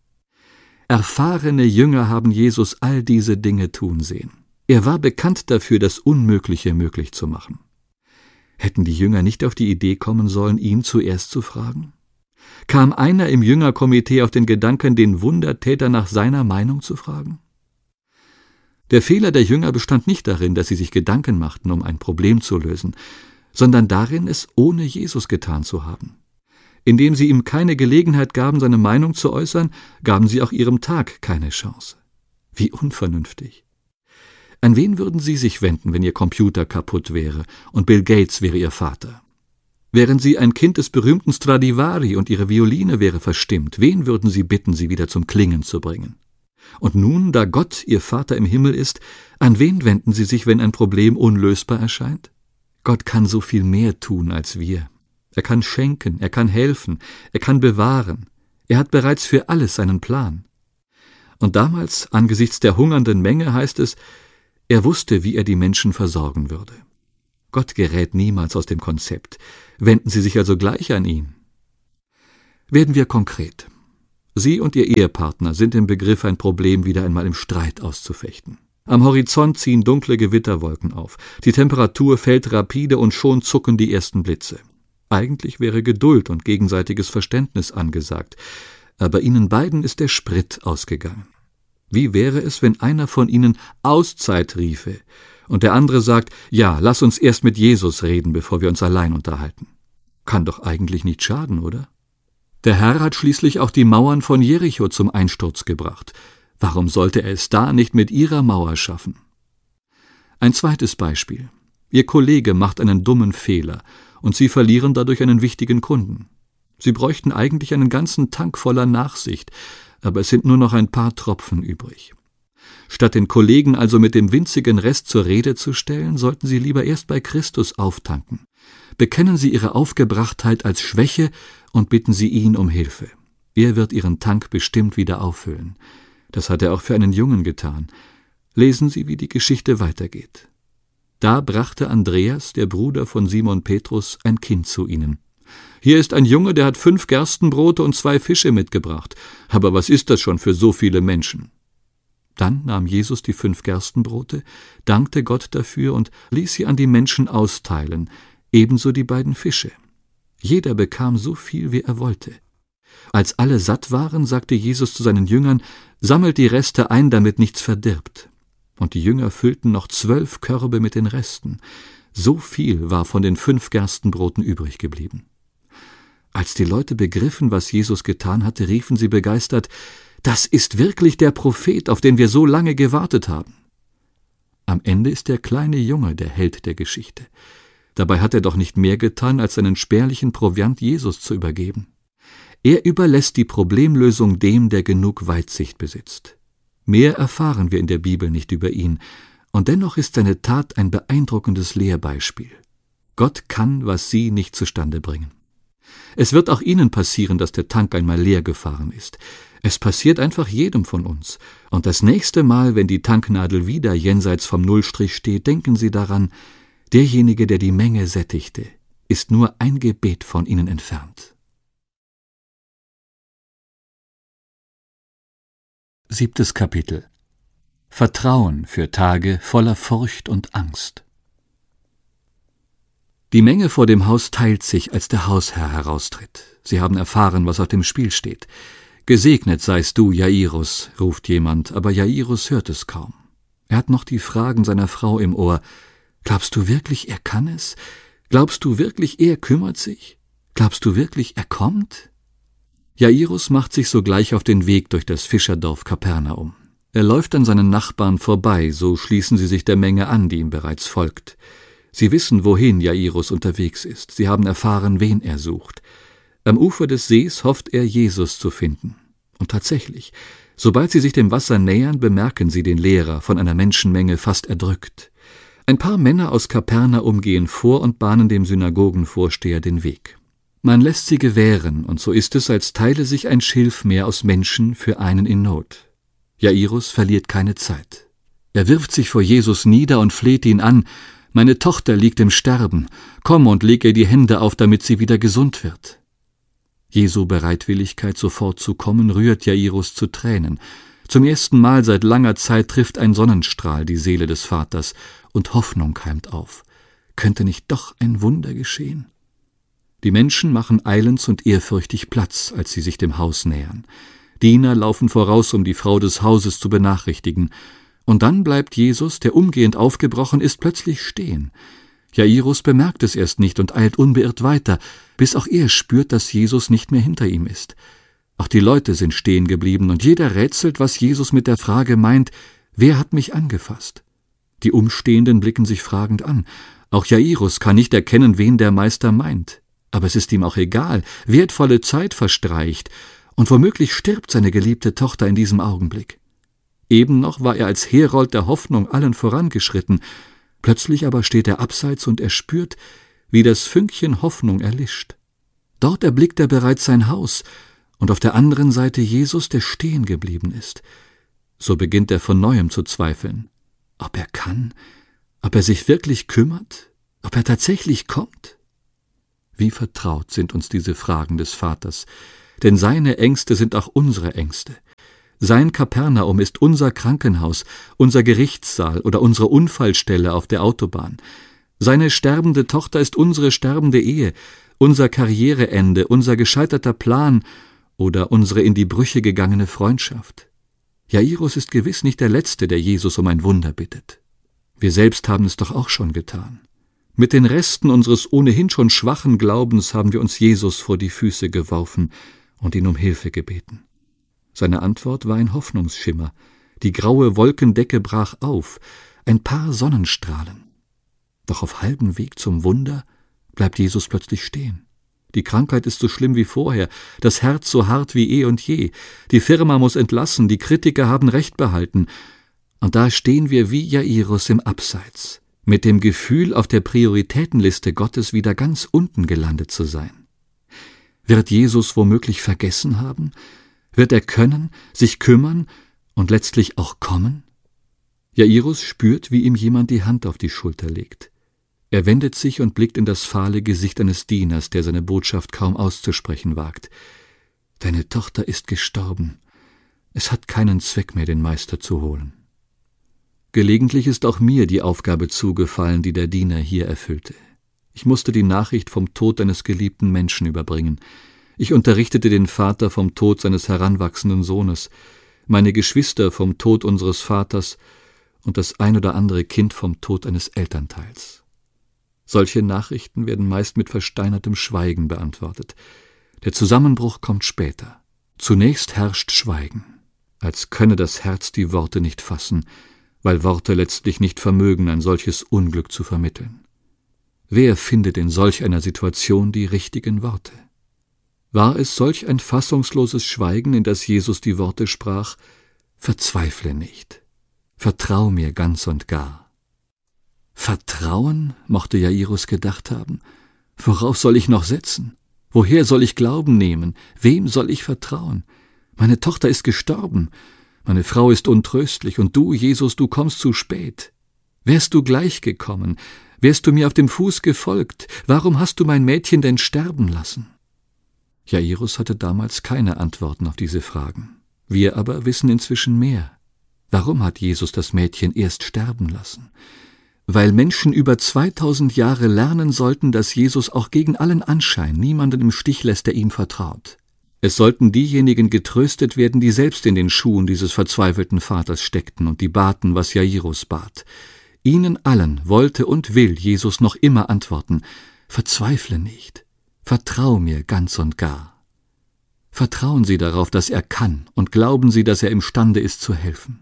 Erfahrene Jünger haben Jesus all diese Dinge tun sehen. Er war bekannt dafür, das Unmögliche möglich zu machen. Hätten die Jünger nicht auf die Idee kommen sollen, ihn zuerst zu fragen? Kam einer im Jüngerkomitee auf den Gedanken, den Wundertäter nach seiner Meinung zu fragen? Der Fehler der Jünger bestand nicht darin, dass sie sich Gedanken machten, um ein Problem zu lösen, sondern darin, es ohne Jesus getan zu haben. Indem sie ihm keine Gelegenheit gaben, seine Meinung zu äußern, gaben sie auch ihrem Tag keine Chance. Wie unvernünftig. An wen würden Sie sich wenden, wenn Ihr Computer kaputt wäre und Bill Gates wäre Ihr Vater? Wären Sie ein Kind des berühmten Stradivari und Ihre Violine wäre verstimmt, wen würden Sie bitten, sie wieder zum Klingen zu bringen? Und nun, da Gott Ihr Vater im Himmel ist, an wen wenden Sie sich, wenn ein Problem unlösbar erscheint? Gott kann so viel mehr tun als wir. Er kann schenken, er kann helfen, er kann bewahren. Er hat bereits für alles seinen Plan. Und damals, angesichts der hungernden Menge, heißt es, er wusste, wie er die Menschen versorgen würde. Gott gerät niemals aus dem Konzept. Wenden Sie sich also gleich an ihn. Werden wir konkret. Sie und Ihr Ehepartner sind im Begriff, ein Problem wieder einmal im Streit auszufechten. Am Horizont ziehen dunkle Gewitterwolken auf. Die Temperatur fällt rapide und schon zucken die ersten Blitze. Eigentlich wäre Geduld und gegenseitiges Verständnis angesagt, aber ihnen beiden ist der Sprit ausgegangen. Wie wäre es, wenn einer von ihnen Auszeit riefe und der andere sagt, ja, lass uns erst mit Jesus reden, bevor wir uns allein unterhalten? Kann doch eigentlich nicht schaden, oder? Der Herr hat schließlich auch die Mauern von Jericho zum Einsturz gebracht. Warum sollte er es da nicht mit ihrer Mauer schaffen? Ein zweites Beispiel. Ihr Kollege macht einen dummen Fehler und Sie verlieren dadurch einen wichtigen Kunden. Sie bräuchten eigentlich einen ganzen Tank voller Nachsicht, aber es sind nur noch ein paar Tropfen übrig. Statt den Kollegen also mit dem winzigen Rest zur Rede zu stellen, sollten Sie lieber erst bei Christus auftanken. Bekennen Sie Ihre Aufgebrachtheit als Schwäche und bitten Sie ihn um Hilfe. Er wird Ihren Tank bestimmt wieder auffüllen. Das hat er auch für einen Jungen getan. Lesen Sie, wie die Geschichte weitergeht. Da brachte Andreas, der Bruder von Simon Petrus, ein Kind zu ihnen. »Hier ist ein Junge, der hat fünf Gerstenbrote und zwei Fische mitgebracht. Aber was ist das schon für so viele Menschen?« Dann nahm Jesus die fünf Gerstenbrote, dankte Gott dafür und ließ sie an die Menschen austeilen, ebenso die beiden Fische. Jeder bekam so viel, wie er wollte. Als alle satt waren, sagte Jesus zu seinen Jüngern, »Sammelt die Reste ein, damit nichts verdirbt.« Und die Jünger füllten noch zwölf Körbe mit den Resten. So viel war von den fünf Gerstenbroten übrig geblieben. Als die Leute begriffen, was Jesus getan hatte, riefen sie begeistert, »Das ist wirklich der Prophet, auf den wir so lange gewartet haben.« Am Ende ist der kleine Junge der Held der Geschichte. Dabei hat er doch nicht mehr getan, als seinen spärlichen Proviant Jesus zu übergeben. Er überlässt die Problemlösung dem, der genug Weitsicht besitzt. Mehr erfahren wir in der Bibel nicht über ihn, und dennoch ist seine Tat ein beeindruckendes Lehrbeispiel. Gott kann, was Sie nicht zustande bringen. Es wird auch Ihnen passieren, dass der Tank einmal leer gefahren ist. Es passiert einfach jedem von uns. Und das nächste Mal, wenn die Tanknadel wieder jenseits vom Nullstrich steht, denken Sie daran, derjenige, der die Menge sättigte, ist nur ein Gebet von Ihnen entfernt. Siebtes Kapitel. Vertrauen für Tage voller Furcht und Angst. Die Menge vor dem Haus teilt sich, als der Hausherr heraustritt. Sie haben erfahren, was auf dem Spiel steht. »Gesegnet seist du, Jairus«, ruft jemand, aber Jairus hört es kaum. Er hat noch die Fragen seiner Frau im Ohr. »Glaubst du wirklich, er kann es? Glaubst du wirklich, er kümmert sich? Glaubst du wirklich, er kommt?« Jairus macht sich sogleich auf den Weg durch das Fischerdorf Kapernaum. Er läuft an seinen Nachbarn vorbei, so schließen sie sich der Menge an, die ihm bereits folgt. Sie wissen, wohin Jairus unterwegs ist. Sie haben erfahren, wen er sucht. Am Ufer des Sees hofft er, Jesus zu finden. Und tatsächlich, sobald sie sich dem Wasser nähern, bemerken sie den Lehrer, von einer Menschenmenge fast erdrückt. Ein paar Männer aus Kapernaum gehen vor und bahnen dem Synagogenvorsteher den Weg. Man lässt sie gewähren, und so ist es, als teile sich ein Schilfmeer aus Menschen für einen in Not. Jairus verliert keine Zeit. Er wirft sich vor Jesus nieder und fleht ihn an, »Meine Tochter liegt im Sterben, komm und leg ihr die Hände auf, damit sie wieder gesund wird.« Jesu Bereitwilligkeit, sofort zu kommen, rührt Jairus zu Tränen. Zum ersten Mal seit langer Zeit trifft ein Sonnenstrahl die Seele des Vaters, und Hoffnung keimt auf. Könnte nicht doch ein Wunder geschehen? Die Menschen machen eilends und ehrfürchtig Platz, als sie sich dem Haus nähern. Diener laufen voraus, um die Frau des Hauses zu benachrichtigen. Und dann bleibt Jesus, der umgehend aufgebrochen ist, plötzlich stehen. Jairus bemerkt es erst nicht und eilt unbeirrt weiter, bis auch er spürt, dass Jesus nicht mehr hinter ihm ist. Auch die Leute sind stehen geblieben, und jeder rätselt, was Jesus mit der Frage meint, »Wer hat mich angefasst?« Die Umstehenden blicken sich fragend an. Auch Jairus kann nicht erkennen, wen der Meister meint. Aber es ist ihm auch egal, wertvolle Zeit verstreicht, und womöglich stirbt seine geliebte Tochter in diesem Augenblick. Eben noch war er als Herold der Hoffnung allen vorangeschritten, plötzlich aber steht er abseits und er spürt, wie das Fünkchen Hoffnung erlischt. Dort erblickt er bereits sein Haus und auf der anderen Seite Jesus, der stehen geblieben ist. So beginnt er von neuem zu zweifeln. Ob er kann? Ob er sich wirklich kümmert? Ob er tatsächlich kommt? Wie vertraut sind uns diese Fragen des Vaters, denn seine Ängste sind auch unsere Ängste. Sein Kapernaum ist unser Krankenhaus, unser Gerichtssaal oder unsere Unfallstelle auf der Autobahn. Seine sterbende Tochter ist unsere sterbende Ehe, unser Karriereende, unser gescheiterter Plan oder unsere in die Brüche gegangene Freundschaft. Jairus ist gewiss nicht der Letzte, der Jesus um ein Wunder bittet. Wir selbst haben es doch auch schon getan. Mit den Resten unseres ohnehin schon schwachen Glaubens haben wir uns Jesus vor die Füße geworfen und ihn um Hilfe gebeten. Seine Antwort war ein Hoffnungsschimmer. Die graue Wolkendecke brach auf, ein paar Sonnenstrahlen. Doch auf halbem Weg zum Wunder bleibt Jesus plötzlich stehen. Die Krankheit ist so schlimm wie vorher, das Herz so hart wie eh und je. Die Firma muss entlassen, die Kritiker haben Recht behalten. Und da stehen wir wie Jairus im Abseits, mit dem Gefühl, auf der Prioritätenliste Gottes wieder ganz unten gelandet zu sein. Wird Jesus womöglich vergessen haben? Wird er können, sich kümmern und letztlich auch kommen? Jairus spürt, wie ihm jemand die Hand auf die Schulter legt. Er wendet sich und blickt in das fahle Gesicht eines Dieners, der seine Botschaft kaum auszusprechen wagt. »Deine Tochter ist gestorben. Es hat keinen Zweck mehr, den Meister zu holen.« Gelegentlich ist auch mir die Aufgabe zugefallen, die der Diener hier erfüllte. Ich musste die Nachricht vom Tod eines geliebten Menschen überbringen. Ich unterrichtete den Vater vom Tod seines heranwachsenden Sohnes, meine Geschwister vom Tod unseres Vaters und das ein oder andere Kind vom Tod eines Elternteils. Solche Nachrichten werden meist mit versteinertem Schweigen beantwortet. Der Zusammenbruch kommt später. Zunächst herrscht Schweigen, als könne das Herz die Worte nicht fassen, weil Worte letztlich nicht vermögen, ein solches Unglück zu vermitteln. Wer findet in solch einer Situation die richtigen Worte? War es solch ein fassungsloses Schweigen, in das Jesus die Worte sprach: »Verzweifle nicht, vertrau mir ganz und gar.« Vertrauen, mochte Jairus gedacht haben. Worauf soll ich noch setzen? Woher soll ich Glauben nehmen? Wem soll ich vertrauen? Meine Tochter ist gestorben. Meine Frau ist untröstlich. Und du, Jesus, du kommst zu spät. Wärst du gleich gekommen? Wärst du mir auf dem Fuß gefolgt? Warum hast du mein Mädchen denn sterben lassen? Jairus hatte damals keine Antworten auf diese Fragen. Wir aber wissen inzwischen mehr. Warum hat Jesus das Mädchen erst sterben lassen? Weil Menschen über zweitausend Jahre lernen sollten, dass Jesus auch gegen allen Anschein niemanden im Stich lässt, der ihm vertraut. Es sollten diejenigen getröstet werden, die selbst in den Schuhen dieses verzweifelten Vaters steckten und die baten, was Jairus bat. Ihnen allen wollte und will Jesus noch immer antworten: Verzweifle nicht, vertrau mir ganz und gar. Vertrauen Sie darauf, dass er kann, und glauben Sie, dass er imstande ist zu helfen.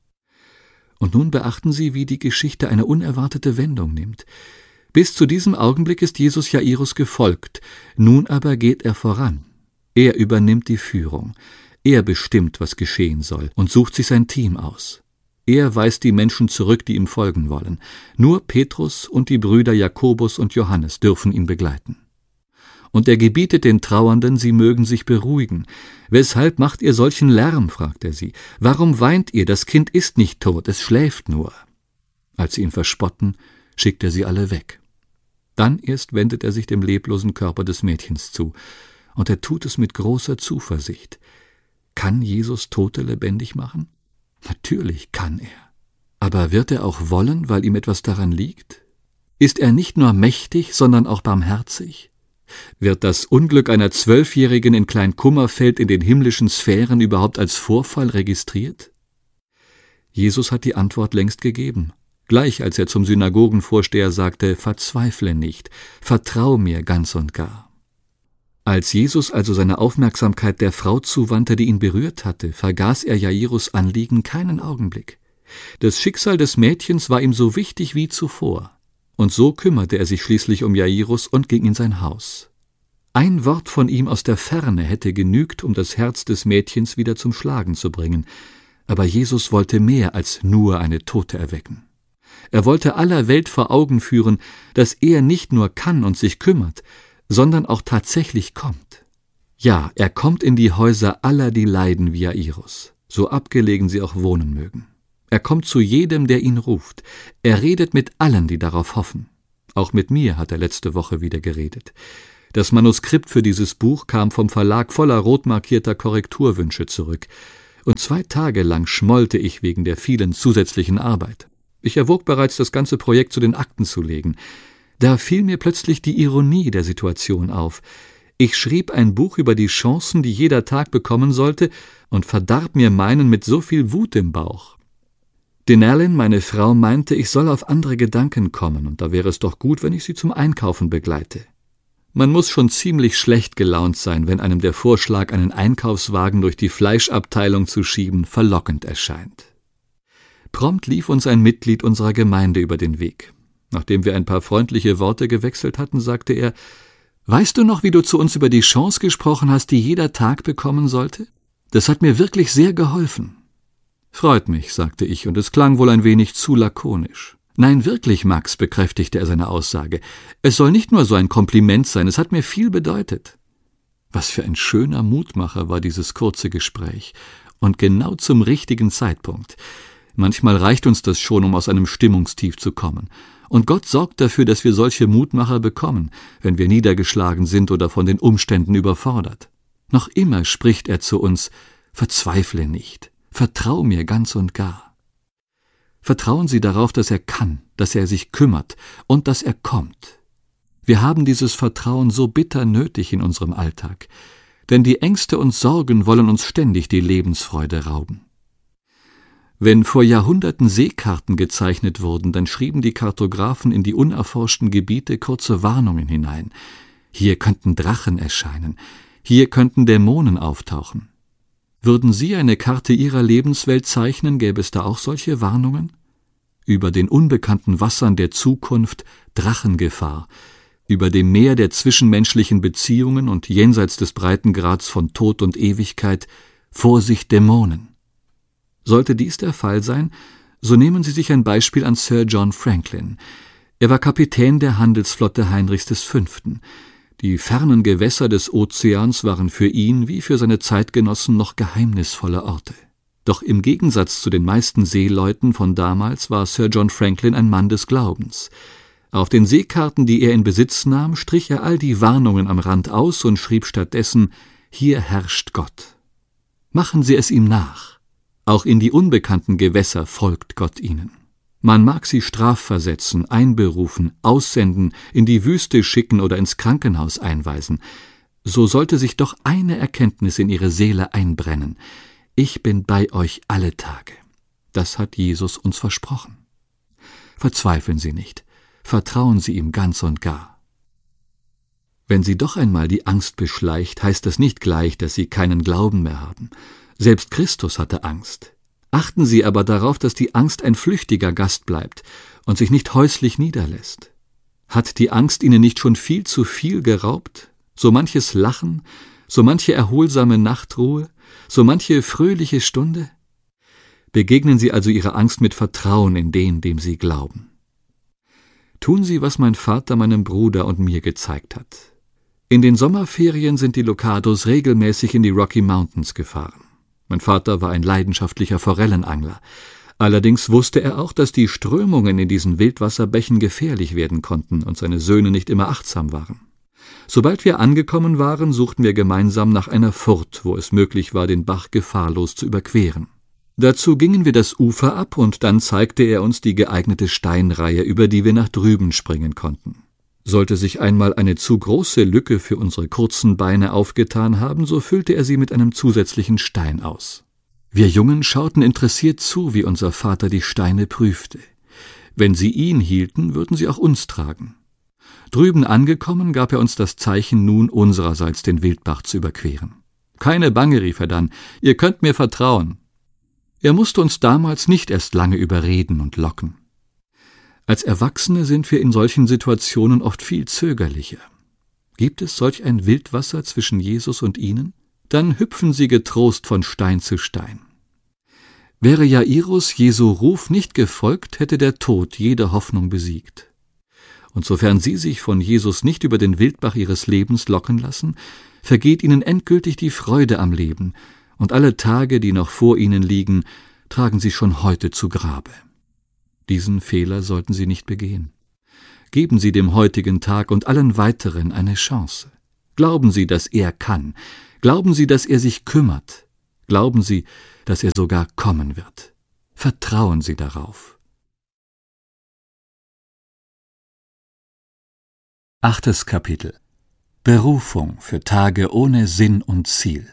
Und nun beachten Sie, wie die Geschichte eine unerwartete Wendung nimmt. Bis zu diesem Augenblick ist Jesus Jairus gefolgt, nun aber geht er voran. Er übernimmt die Führung. Er bestimmt, was geschehen soll, und sucht sich sein Team aus. Er weist die Menschen zurück, die ihm folgen wollen. Nur Petrus und die Brüder Jakobus und Johannes dürfen ihn begleiten. Und er gebietet den Trauernden, sie mögen sich beruhigen. »Weshalb macht ihr solchen Lärm?« fragt er sie. »Warum weint ihr? Das Kind ist nicht tot, es schläft nur.« Als sie ihn verspotten, schickt er sie alle weg. Dann erst wendet er sich dem leblosen Körper des Mädchens zu, und er tut es mit großer Zuversicht. Kann Jesus Tote lebendig machen? Natürlich kann er. Aber wird er auch wollen, weil ihm etwas daran liegt? Ist er nicht nur mächtig, sondern auch barmherzig? Wird das Unglück einer Zwölfjährigen in Kleinkummerfeld in den himmlischen Sphären überhaupt als Vorfall registriert? Jesus hat die Antwort längst gegeben, gleich als er zum Synagogenvorsteher sagte: »Verzweifle nicht, vertrau mir ganz und gar.« Als Jesus also seine Aufmerksamkeit der Frau zuwandte, die ihn berührt hatte, vergaß er Jairus Anliegen keinen Augenblick. Das Schicksal des Mädchens war ihm so wichtig wie zuvor. Und so kümmerte er sich schließlich um Jairus und ging in sein Haus. Ein Wort von ihm aus der Ferne hätte genügt, um das Herz des Mädchens wieder zum Schlagen zu bringen. Aber Jesus wollte mehr als nur eine Tote erwecken. Er wollte aller Welt vor Augen führen, dass er nicht nur kann und sich kümmert, sondern auch tatsächlich kommt. Ja, er kommt in die Häuser aller, die leiden wie Jairus. so abgelegen sie auch wohnen mögen. Er kommt zu jedem, der ihn ruft. Er redet mit allen, die darauf hoffen. Auch mit mir hat er letzte Woche wieder geredet. Das Manuskript für dieses Buch kam vom Verlag voller rot markierter Korrekturwünsche zurück, und zwei Tage lang schmollte ich wegen der vielen zusätzlichen Arbeit. Ich erwog bereits, das ganze Projekt zu den Akten zu legen. Da fiel mir plötzlich die Ironie der Situation auf. Ich schrieb ein Buch über die Chancen, die jeder Tag bekommen sollte, und verdarb mir meinen mit so viel Wut im Bauch. Denalyn, meine Frau, meinte, ich soll auf andere Gedanken kommen, und da wäre es doch gut, wenn ich sie zum Einkaufen begleite. Man muss schon ziemlich schlecht gelaunt sein, wenn einem der Vorschlag, einen Einkaufswagen durch die Fleischabteilung zu schieben, verlockend erscheint. Prompt lief uns ein Mitglied unserer Gemeinde über den Weg. Nachdem wir ein paar freundliche Worte gewechselt hatten, sagte er: »Weißt du noch, wie du zu uns über die Chance gesprochen hast, die jeder Tag bekommen sollte? Das hat mir wirklich sehr geholfen.« »Freut mich«, sagte ich, und es klang wohl ein wenig zu lakonisch. »Nein, wirklich, Max«, bekräftigte er seine Aussage. »Es soll nicht nur so ein Kompliment sein, es hat mir viel bedeutet.« Was für ein schöner Mutmacher war dieses kurze Gespräch. Und genau zum richtigen Zeitpunkt. Manchmal reicht uns das schon, um aus einem Stimmungstief zu kommen. Und Gott sorgt dafür, dass wir solche Mutmacher bekommen, wenn wir niedergeschlagen sind oder von den Umständen überfordert. Noch immer spricht er zu uns: »Verzweifle nicht, vertrau mir ganz und gar.« Vertrauen Sie darauf, dass er kann, dass er sich kümmert und dass er kommt. Wir haben dieses Vertrauen so bitter nötig in unserem Alltag, denn die Ängste und Sorgen wollen uns ständig die Lebensfreude rauben. Wenn vor Jahrhunderten Seekarten gezeichnet wurden, dann schrieben die Kartografen in die unerforschten Gebiete kurze Warnungen hinein. Hier könnten Drachen erscheinen, hier könnten Dämonen auftauchen. Würden Sie eine Karte Ihrer Lebenswelt zeichnen, gäbe es da auch solche Warnungen? Über den unbekannten Wassern der Zukunft Drachengefahr, über dem Meer der zwischenmenschlichen Beziehungen und jenseits des Breitengrads von Tod und Ewigkeit Vorsicht Dämonen. Sollte dies der Fall sein, so nehmen Sie sich ein Beispiel an Sir John Franklin. Er war Kapitän der Handelsflotte Heinrichs des Fünften. Die fernen Gewässer des Ozeans waren für ihn wie für seine Zeitgenossen noch geheimnisvolle Orte. Doch im Gegensatz zu den meisten Seeleuten von damals war Sir John Franklin ein Mann des Glaubens. Auf den Seekarten, die er in Besitz nahm, strich er all die Warnungen am Rand aus und schrieb stattdessen: »Hier herrscht Gott. Machen Sie es ihm nach. Auch in die unbekannten Gewässer folgt Gott Ihnen. Man mag sie strafversetzen, einberufen, aussenden, in die Wüste schicken oder ins Krankenhaus einweisen. So sollte sich doch eine Erkenntnis in Ihre Seele einbrennen: Ich bin bei euch alle Tage. Das hat Jesus uns versprochen. Verzweifeln Sie nicht, vertrauen Sie ihm ganz und gar. Wenn Sie doch einmal die Angst beschleicht, heißt das nicht gleich, dass Sie keinen Glauben mehr haben. Selbst Christus hatte Angst. Achten Sie aber darauf, dass die Angst ein flüchtiger Gast bleibt und sich nicht häuslich niederlässt. Hat die Angst Ihnen nicht schon viel zu viel geraubt? So manches Lachen, so manche erholsame Nachtruhe, so manche fröhliche Stunde? Begegnen Sie also Ihrer Angst mit Vertrauen in den, dem Sie glauben. Tun Sie, was mein Vater meinem Bruder und mir gezeigt hat. In den Sommerferien sind die Locados regelmäßig in die Rocky Mountains gefahren. Mein Vater war ein leidenschaftlicher Forellenangler. Allerdings wusste er auch, dass die Strömungen in diesen Wildwasserbächen gefährlich werden konnten und seine Söhne nicht immer achtsam waren. Sobald wir angekommen waren, suchten wir gemeinsam nach einer Furt, wo es möglich war, den Bach gefahrlos zu überqueren. Dazu gingen wir das Ufer ab, und dann zeigte er uns die geeignete Steinreihe, über die wir nach drüben springen konnten. Sollte sich einmal eine zu große Lücke für unsere kurzen Beine aufgetan haben, so füllte er sie mit einem zusätzlichen Stein aus. Wir Jungen schauten interessiert zu, wie unser Vater die Steine prüfte. Wenn sie ihn hielten, würden sie auch uns tragen. Drüben angekommen, gab er uns das Zeichen, nun unsererseits den Wildbach zu überqueren. »Keine Bange«, rief er dann, »ihr könnt mir vertrauen.« Er musste uns damals nicht erst lange überreden und locken. Als Erwachsene sind wir in solchen Situationen oft viel zögerlicher. Gibt es solch ein Wildwasser zwischen Jesus und ihnen? Dann hüpfen sie getrost von Stein zu Stein. Wäre Jairus Jesu Ruf nicht gefolgt, hätte der Tod jede Hoffnung besiegt. Und sofern sie sich von Jesus nicht über den Wildbach ihres Lebens locken lassen, vergeht ihnen endgültig die Freude am Leben, und alle Tage, die noch vor ihnen liegen, tragen sie schon heute zu Grabe. Diesen Fehler sollten sie nicht begehen. Geben Sie dem heutigen Tag und allen weiteren eine Chance. Glauben Sie, dass er kann. Glauben Sie, dass er sich kümmert. Glauben Sie, dass er sogar kommen wird. Vertrauen Sie darauf. Achtes Kapitel. Berufung für Tage ohne Sinn und Ziel.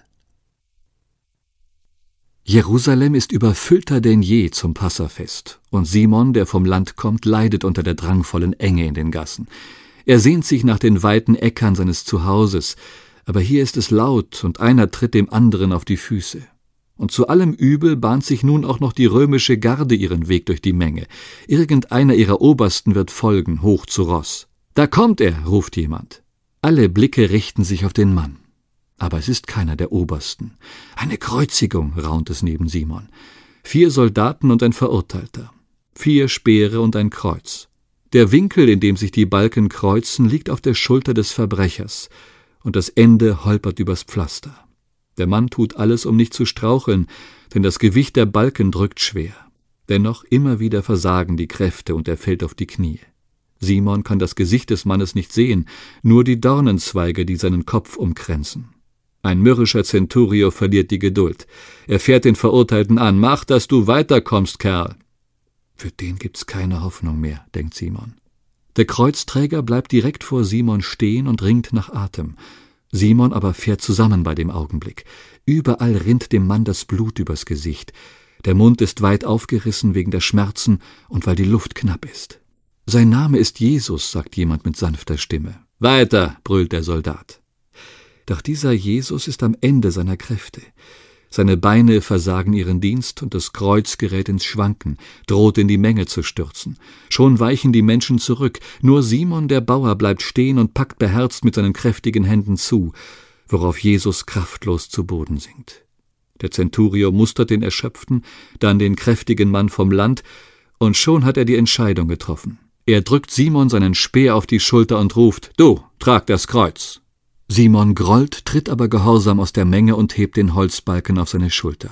Jerusalem ist überfüllter denn je zum Passafest, und Simon, der vom Land kommt, leidet unter der drangvollen Enge in den Gassen. Er sehnt sich nach den weiten Äckern seines Zuhauses, aber hier ist es laut, und einer tritt dem anderen auf die Füße. Und zu allem Übel bahnt sich nun auch noch die römische Garde ihren Weg durch die Menge. Irgendeiner ihrer Obersten wird folgen, hoch zu Ross. »Da kommt er«, ruft jemand. Alle Blicke richten sich auf den Mann. Aber es ist keiner der Obersten. »Eine Kreuzigung«, raunt es neben Simon. Vier Soldaten und ein Verurteilter. Vier Speere und ein Kreuz. Der Winkel, in dem sich die Balken kreuzen, liegt auf der Schulter des Verbrechers, und das Ende holpert übers Pflaster. Der Mann tut alles, um nicht zu straucheln, denn das Gewicht der Balken drückt schwer. Dennoch immer wieder versagen die Kräfte, und er fällt auf die Knie. Simon kann das Gesicht des Mannes nicht sehen, nur die Dornenzweige, die seinen Kopf umkränzen. Ein mürrischer Centurio verliert die Geduld. Er fährt den Verurteilten an. »Mach, dass du weiterkommst, Kerl!« Für den gibt's keine Hoffnung mehr, denkt Simon. Der Kreuzträger bleibt direkt vor Simon stehen und ringt nach Atem. Simon aber fährt zusammen bei dem Augenblick. Überall rinnt dem Mann das Blut übers Gesicht. Der Mund ist weit aufgerissen wegen der Schmerzen und weil die Luft knapp ist. »Sein Name ist Jesus«, sagt jemand mit sanfter Stimme. »Weiter«, brüllt der Soldat. Doch dieser Jesus ist am Ende seiner Kräfte. Seine Beine versagen ihren Dienst und das Kreuz gerät ins Schwanken, droht in die Menge zu stürzen. Schon weichen die Menschen zurück, nur Simon der Bauer bleibt stehen und packt beherzt mit seinen kräftigen Händen zu, worauf Jesus kraftlos zu Boden sinkt. Der Centurio mustert den Erschöpften, dann den kräftigen Mann vom Land, und schon hat er die Entscheidung getroffen. Er drückt Simon seinen Speer auf die Schulter und ruft: »Du, trag das Kreuz!« Simon grollt, tritt aber gehorsam aus der Menge und hebt den Holzbalken auf seine Schulter.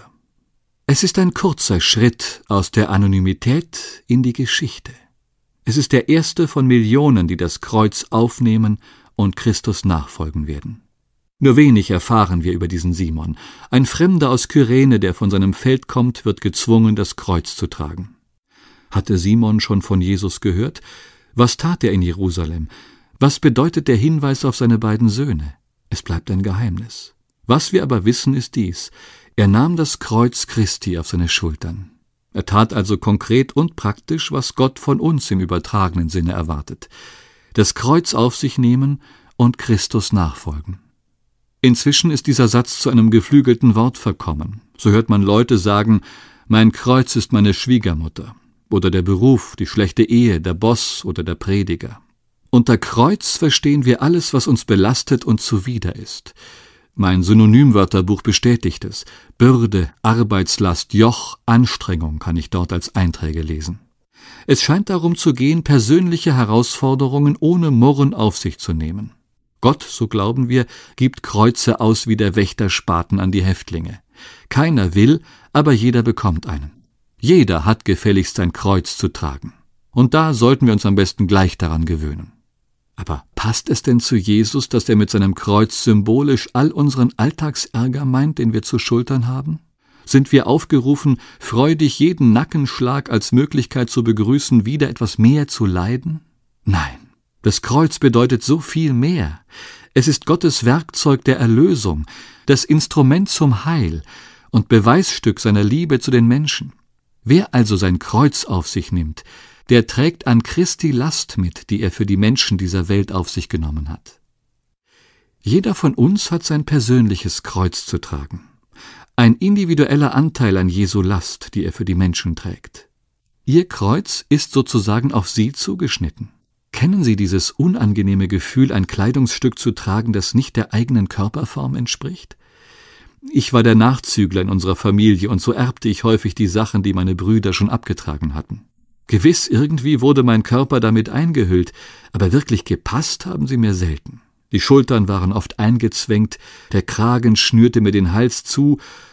Es ist ein kurzer Schritt aus der Anonymität in die Geschichte. Es ist der erste von Millionen, die das Kreuz aufnehmen und Christus nachfolgen werden. Nur wenig erfahren wir über diesen Simon. Ein Fremder aus Kyrene, der von seinem Feld kommt, wird gezwungen, das Kreuz zu tragen. Hatte Simon schon von Jesus gehört? Was tat er in Jerusalem? Was bedeutet der Hinweis auf seine beiden Söhne? Es bleibt ein Geheimnis. Was wir aber wissen, ist dies: Er nahm das Kreuz Christi auf seine Schultern. Er tat also konkret und praktisch, was Gott von uns im übertragenen Sinne erwartet: Das Kreuz auf sich nehmen und Christus nachfolgen. Inzwischen ist dieser Satz zu einem geflügelten Wort verkommen. So hört man Leute sagen: Mein Kreuz ist meine Schwiegermutter. Oder der Beruf, die schlechte Ehe, der Boss oder der Prediger. Unter Kreuz verstehen wir alles, was uns belastet und zuwider ist. Mein Synonymwörterbuch bestätigt es. Bürde, Arbeitslast, Joch, Anstrengung kann ich dort als Einträge lesen. Es scheint darum zu gehen, persönliche Herausforderungen ohne Murren auf sich zu nehmen. Gott, so glauben wir, gibt Kreuze aus wie der Wächter Spaten an die Häftlinge. Keiner will, aber jeder bekommt einen. Jeder hat gefälligst sein Kreuz zu tragen. Und da sollten wir uns am besten gleich daran gewöhnen. Aber passt es denn zu Jesus, dass er mit seinem Kreuz symbolisch all unseren Alltagsärger meint, den wir zu schultern haben? Sind wir aufgerufen, freudig jeden Nackenschlag als Möglichkeit zu begrüßen, wieder etwas mehr zu leiden? Nein, das Kreuz bedeutet so viel mehr. Es ist Gottes Werkzeug der Erlösung, das Instrument zum Heil und Beweisstück seiner Liebe zu den Menschen. Wer also sein Kreuz auf sich nimmt, der trägt an Christi Last mit, die er für die Menschen dieser Welt auf sich genommen hat. Jeder von uns hat sein persönliches Kreuz zu tragen. Ein individueller Anteil an Jesu Last, die er für die Menschen trägt. Ihr Kreuz ist sozusagen auf Sie zugeschnitten. Kennen Sie dieses unangenehme Gefühl, ein Kleidungsstück zu tragen, das nicht der eigenen Körperform entspricht? Ich war der Nachzügler in unserer Familie, und so erbte ich häufig die Sachen, die meine Brüder schon abgetragen hatten. Gewiss, irgendwie wurde mein Körper damit eingehüllt, aber wirklich gepasst haben sie mir selten. Die Schultern waren oft eingezwängt, der Kragen schnürte mir den Hals zu,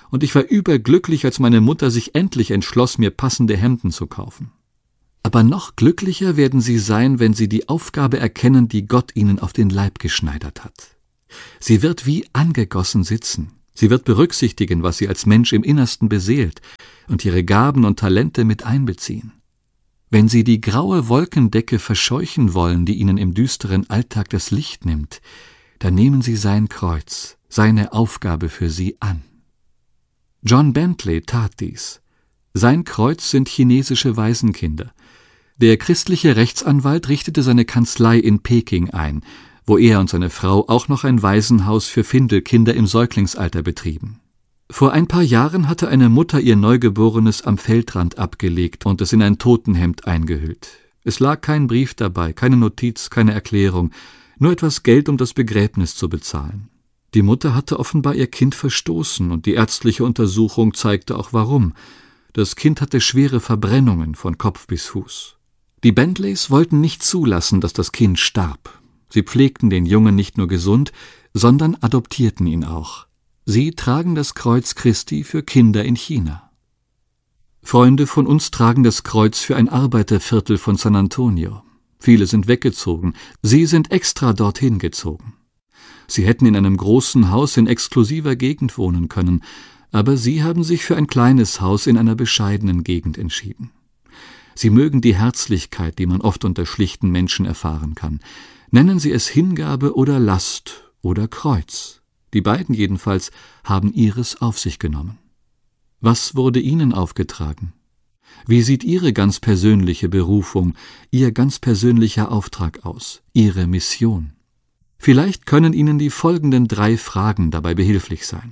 und ich war überglücklich, als meine Mutter sich endlich entschloss, mir passende Hemden zu kaufen. Aber noch glücklicher werden sie sein, wenn sie die Aufgabe erkennen, die Gott ihnen auf den Leib geschneidert hat. Sie wird wie angegossen sitzen. Sie wird berücksichtigen, was sie als Mensch im Innersten beseelt und ihre Gaben und Talente mit einbeziehen. Wenn sie die graue Wolkendecke verscheuchen wollen, die ihnen im düsteren Alltag das Licht nimmt, dann nehmen sie sein Kreuz, seine Aufgabe für sie an. John Bentley tat dies. Sein Kreuz sind chinesische Waisenkinder. Der christliche Rechtsanwalt richtete seine Kanzlei in Peking ein, wo er und seine Frau auch noch ein Waisenhaus für Findelkinder im Säuglingsalter betrieben. Vor ein paar Jahren hatte eine Mutter ihr Neugeborenes am Feldrand abgelegt und es in ein Totenhemd eingehüllt. Es lag kein Brief dabei, keine Notiz, keine Erklärung, nur etwas Geld, um das Begräbnis zu bezahlen. Die Mutter hatte offenbar ihr Kind verstoßen, und die ärztliche Untersuchung zeigte auch warum. Das Kind hatte schwere Verbrennungen von Kopf bis Fuß. Die Bentleys wollten nicht zulassen, dass das Kind starb. Sie pflegten den Jungen nicht nur gesund, sondern adoptierten ihn auch. Sie tragen das Kreuz Christi für Kinder in China. Freunde von uns tragen das Kreuz für ein Arbeiterviertel von San Antonio. Viele sind weggezogen, sie sind extra dorthin gezogen. Sie hätten in einem großen Haus in exklusiver Gegend wohnen können, aber sie haben sich für ein kleines Haus in einer bescheidenen Gegend entschieden. Sie mögen die Herzlichkeit, die man oft unter schlichten Menschen erfahren kann. Nennen Sie es Hingabe oder Last oder Kreuz. Die beiden jedenfalls haben ihres auf sich genommen. Was wurde Ihnen aufgetragen? Wie sieht Ihre ganz persönliche Berufung, Ihr ganz persönlicher Auftrag aus, Ihre Mission? Vielleicht können Ihnen die folgenden drei Fragen dabei behilflich sein.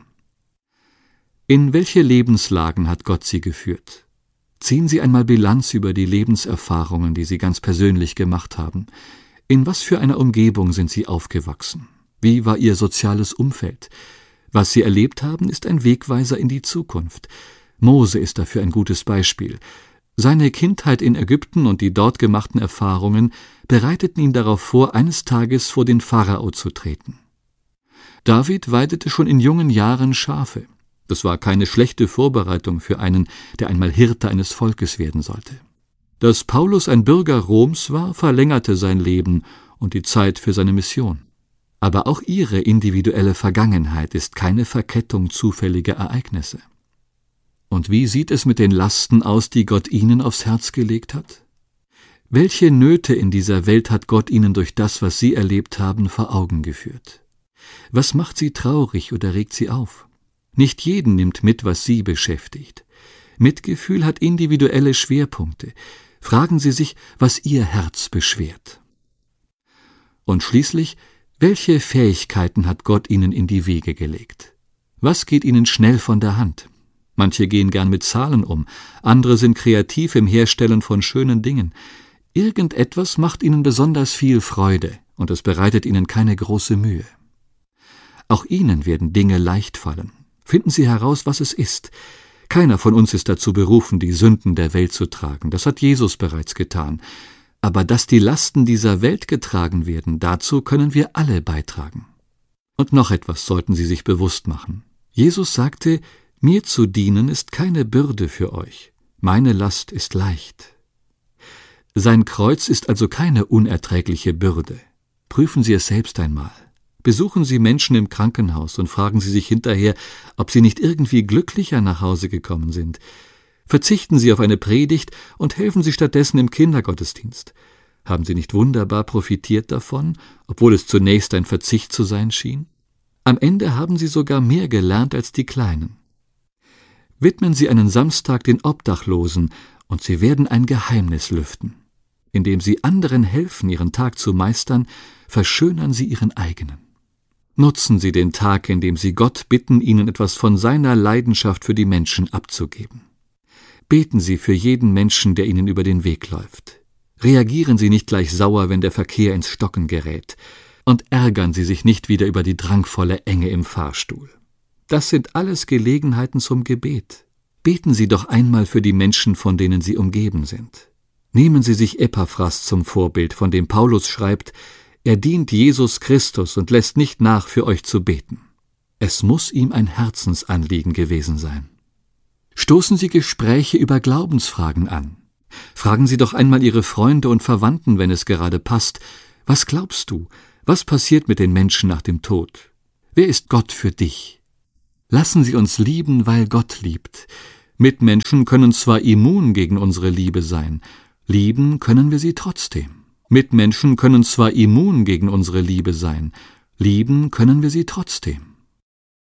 In welche Lebenslagen hat Gott Sie geführt? Ziehen Sie einmal Bilanz über die Lebenserfahrungen, die Sie ganz persönlich gemacht haben. In was für einer Umgebung sind Sie aufgewachsen? Wie war Ihr soziales Umfeld? Was Sie erlebt haben, ist ein Wegweiser in die Zukunft. Mose ist dafür ein gutes Beispiel. Seine Kindheit in Ägypten und die dort gemachten Erfahrungen bereiteten ihn darauf vor, eines Tages vor den Pharao zu treten. David weidete schon in jungen Jahren Schafe. Das war keine schlechte Vorbereitung für einen, der einmal Hirte eines Volkes werden sollte. Dass Paulus ein Bürger Roms war, verlängerte sein Leben und die Zeit für seine Mission. Aber auch ihre individuelle Vergangenheit ist keine Verkettung zufälliger Ereignisse. Und wie sieht es mit den Lasten aus, die Gott ihnen aufs Herz gelegt hat? Welche Nöte in dieser Welt hat Gott ihnen durch das, was sie erlebt haben, vor Augen geführt? Was macht sie traurig oder regt sie auf? Nicht jeden nimmt mit, was sie beschäftigt. Mitgefühl hat individuelle Schwerpunkte. Fragen Sie sich, was Ihr Herz beschwert. Und schließlich, welche Fähigkeiten hat Gott Ihnen in die Wege gelegt? Was geht Ihnen schnell von der Hand? Manche gehen gern mit Zahlen um, andere sind kreativ im Herstellen von schönen Dingen. Irgendetwas macht Ihnen besonders viel Freude, und es bereitet Ihnen keine große Mühe. Auch Ihnen werden Dinge leicht fallen. Finden Sie heraus, was es ist. Keiner von uns ist dazu berufen, die Sünden der Welt zu tragen. Das hat Jesus bereits getan. Aber dass die Lasten dieser Welt getragen werden, dazu können wir alle beitragen. Und noch etwas sollten Sie sich bewusst machen. Jesus sagte, mir zu dienen ist keine Bürde für euch. Meine Last ist leicht. Sein Kreuz ist also keine unerträgliche Bürde. Prüfen Sie es selbst einmal. Besuchen Sie Menschen im Krankenhaus und fragen Sie sich hinterher, ob sie nicht irgendwie glücklicher nach Hause gekommen sind. Verzichten Sie auf eine Predigt und helfen Sie stattdessen im Kindergottesdienst. Haben Sie nicht wunderbar profitiert davon, obwohl es zunächst ein Verzicht zu sein schien? Am Ende haben Sie sogar mehr gelernt als die Kleinen. Widmen Sie einen Samstag den Obdachlosen und Sie werden ein Geheimnis lüften. Indem Sie anderen helfen, ihren Tag zu meistern, verschönern Sie Ihren eigenen. Nutzen Sie den Tag, indem Sie Gott bitten, Ihnen etwas von seiner Leidenschaft für die Menschen abzugeben. Beten Sie für jeden Menschen, der Ihnen über den Weg läuft. Reagieren Sie nicht gleich sauer, wenn der Verkehr ins Stocken gerät. Und ärgern Sie sich nicht wieder über die drangvolle Enge im Fahrstuhl. Das sind alles Gelegenheiten zum Gebet. Beten Sie doch einmal für die Menschen, von denen Sie umgeben sind. Nehmen Sie sich Epaphras zum Vorbild, von dem Paulus schreibt, er dient Jesus Christus und lässt nicht nach, für euch zu beten. Es muss ihm ein Herzensanliegen gewesen sein. Stoßen Sie Gespräche über Glaubensfragen an. Fragen Sie doch einmal Ihre Freunde und Verwandten, wenn es gerade passt: Was glaubst du? Was passiert mit den Menschen nach dem Tod? Wer ist Gott für dich? Lassen Sie uns lieben, weil Gott liebt. Mitmenschen können zwar immun gegen unsere Liebe sein, lieben können wir sie trotzdem. Mitmenschen können zwar immun gegen unsere Liebe sein, lieben können wir sie trotzdem.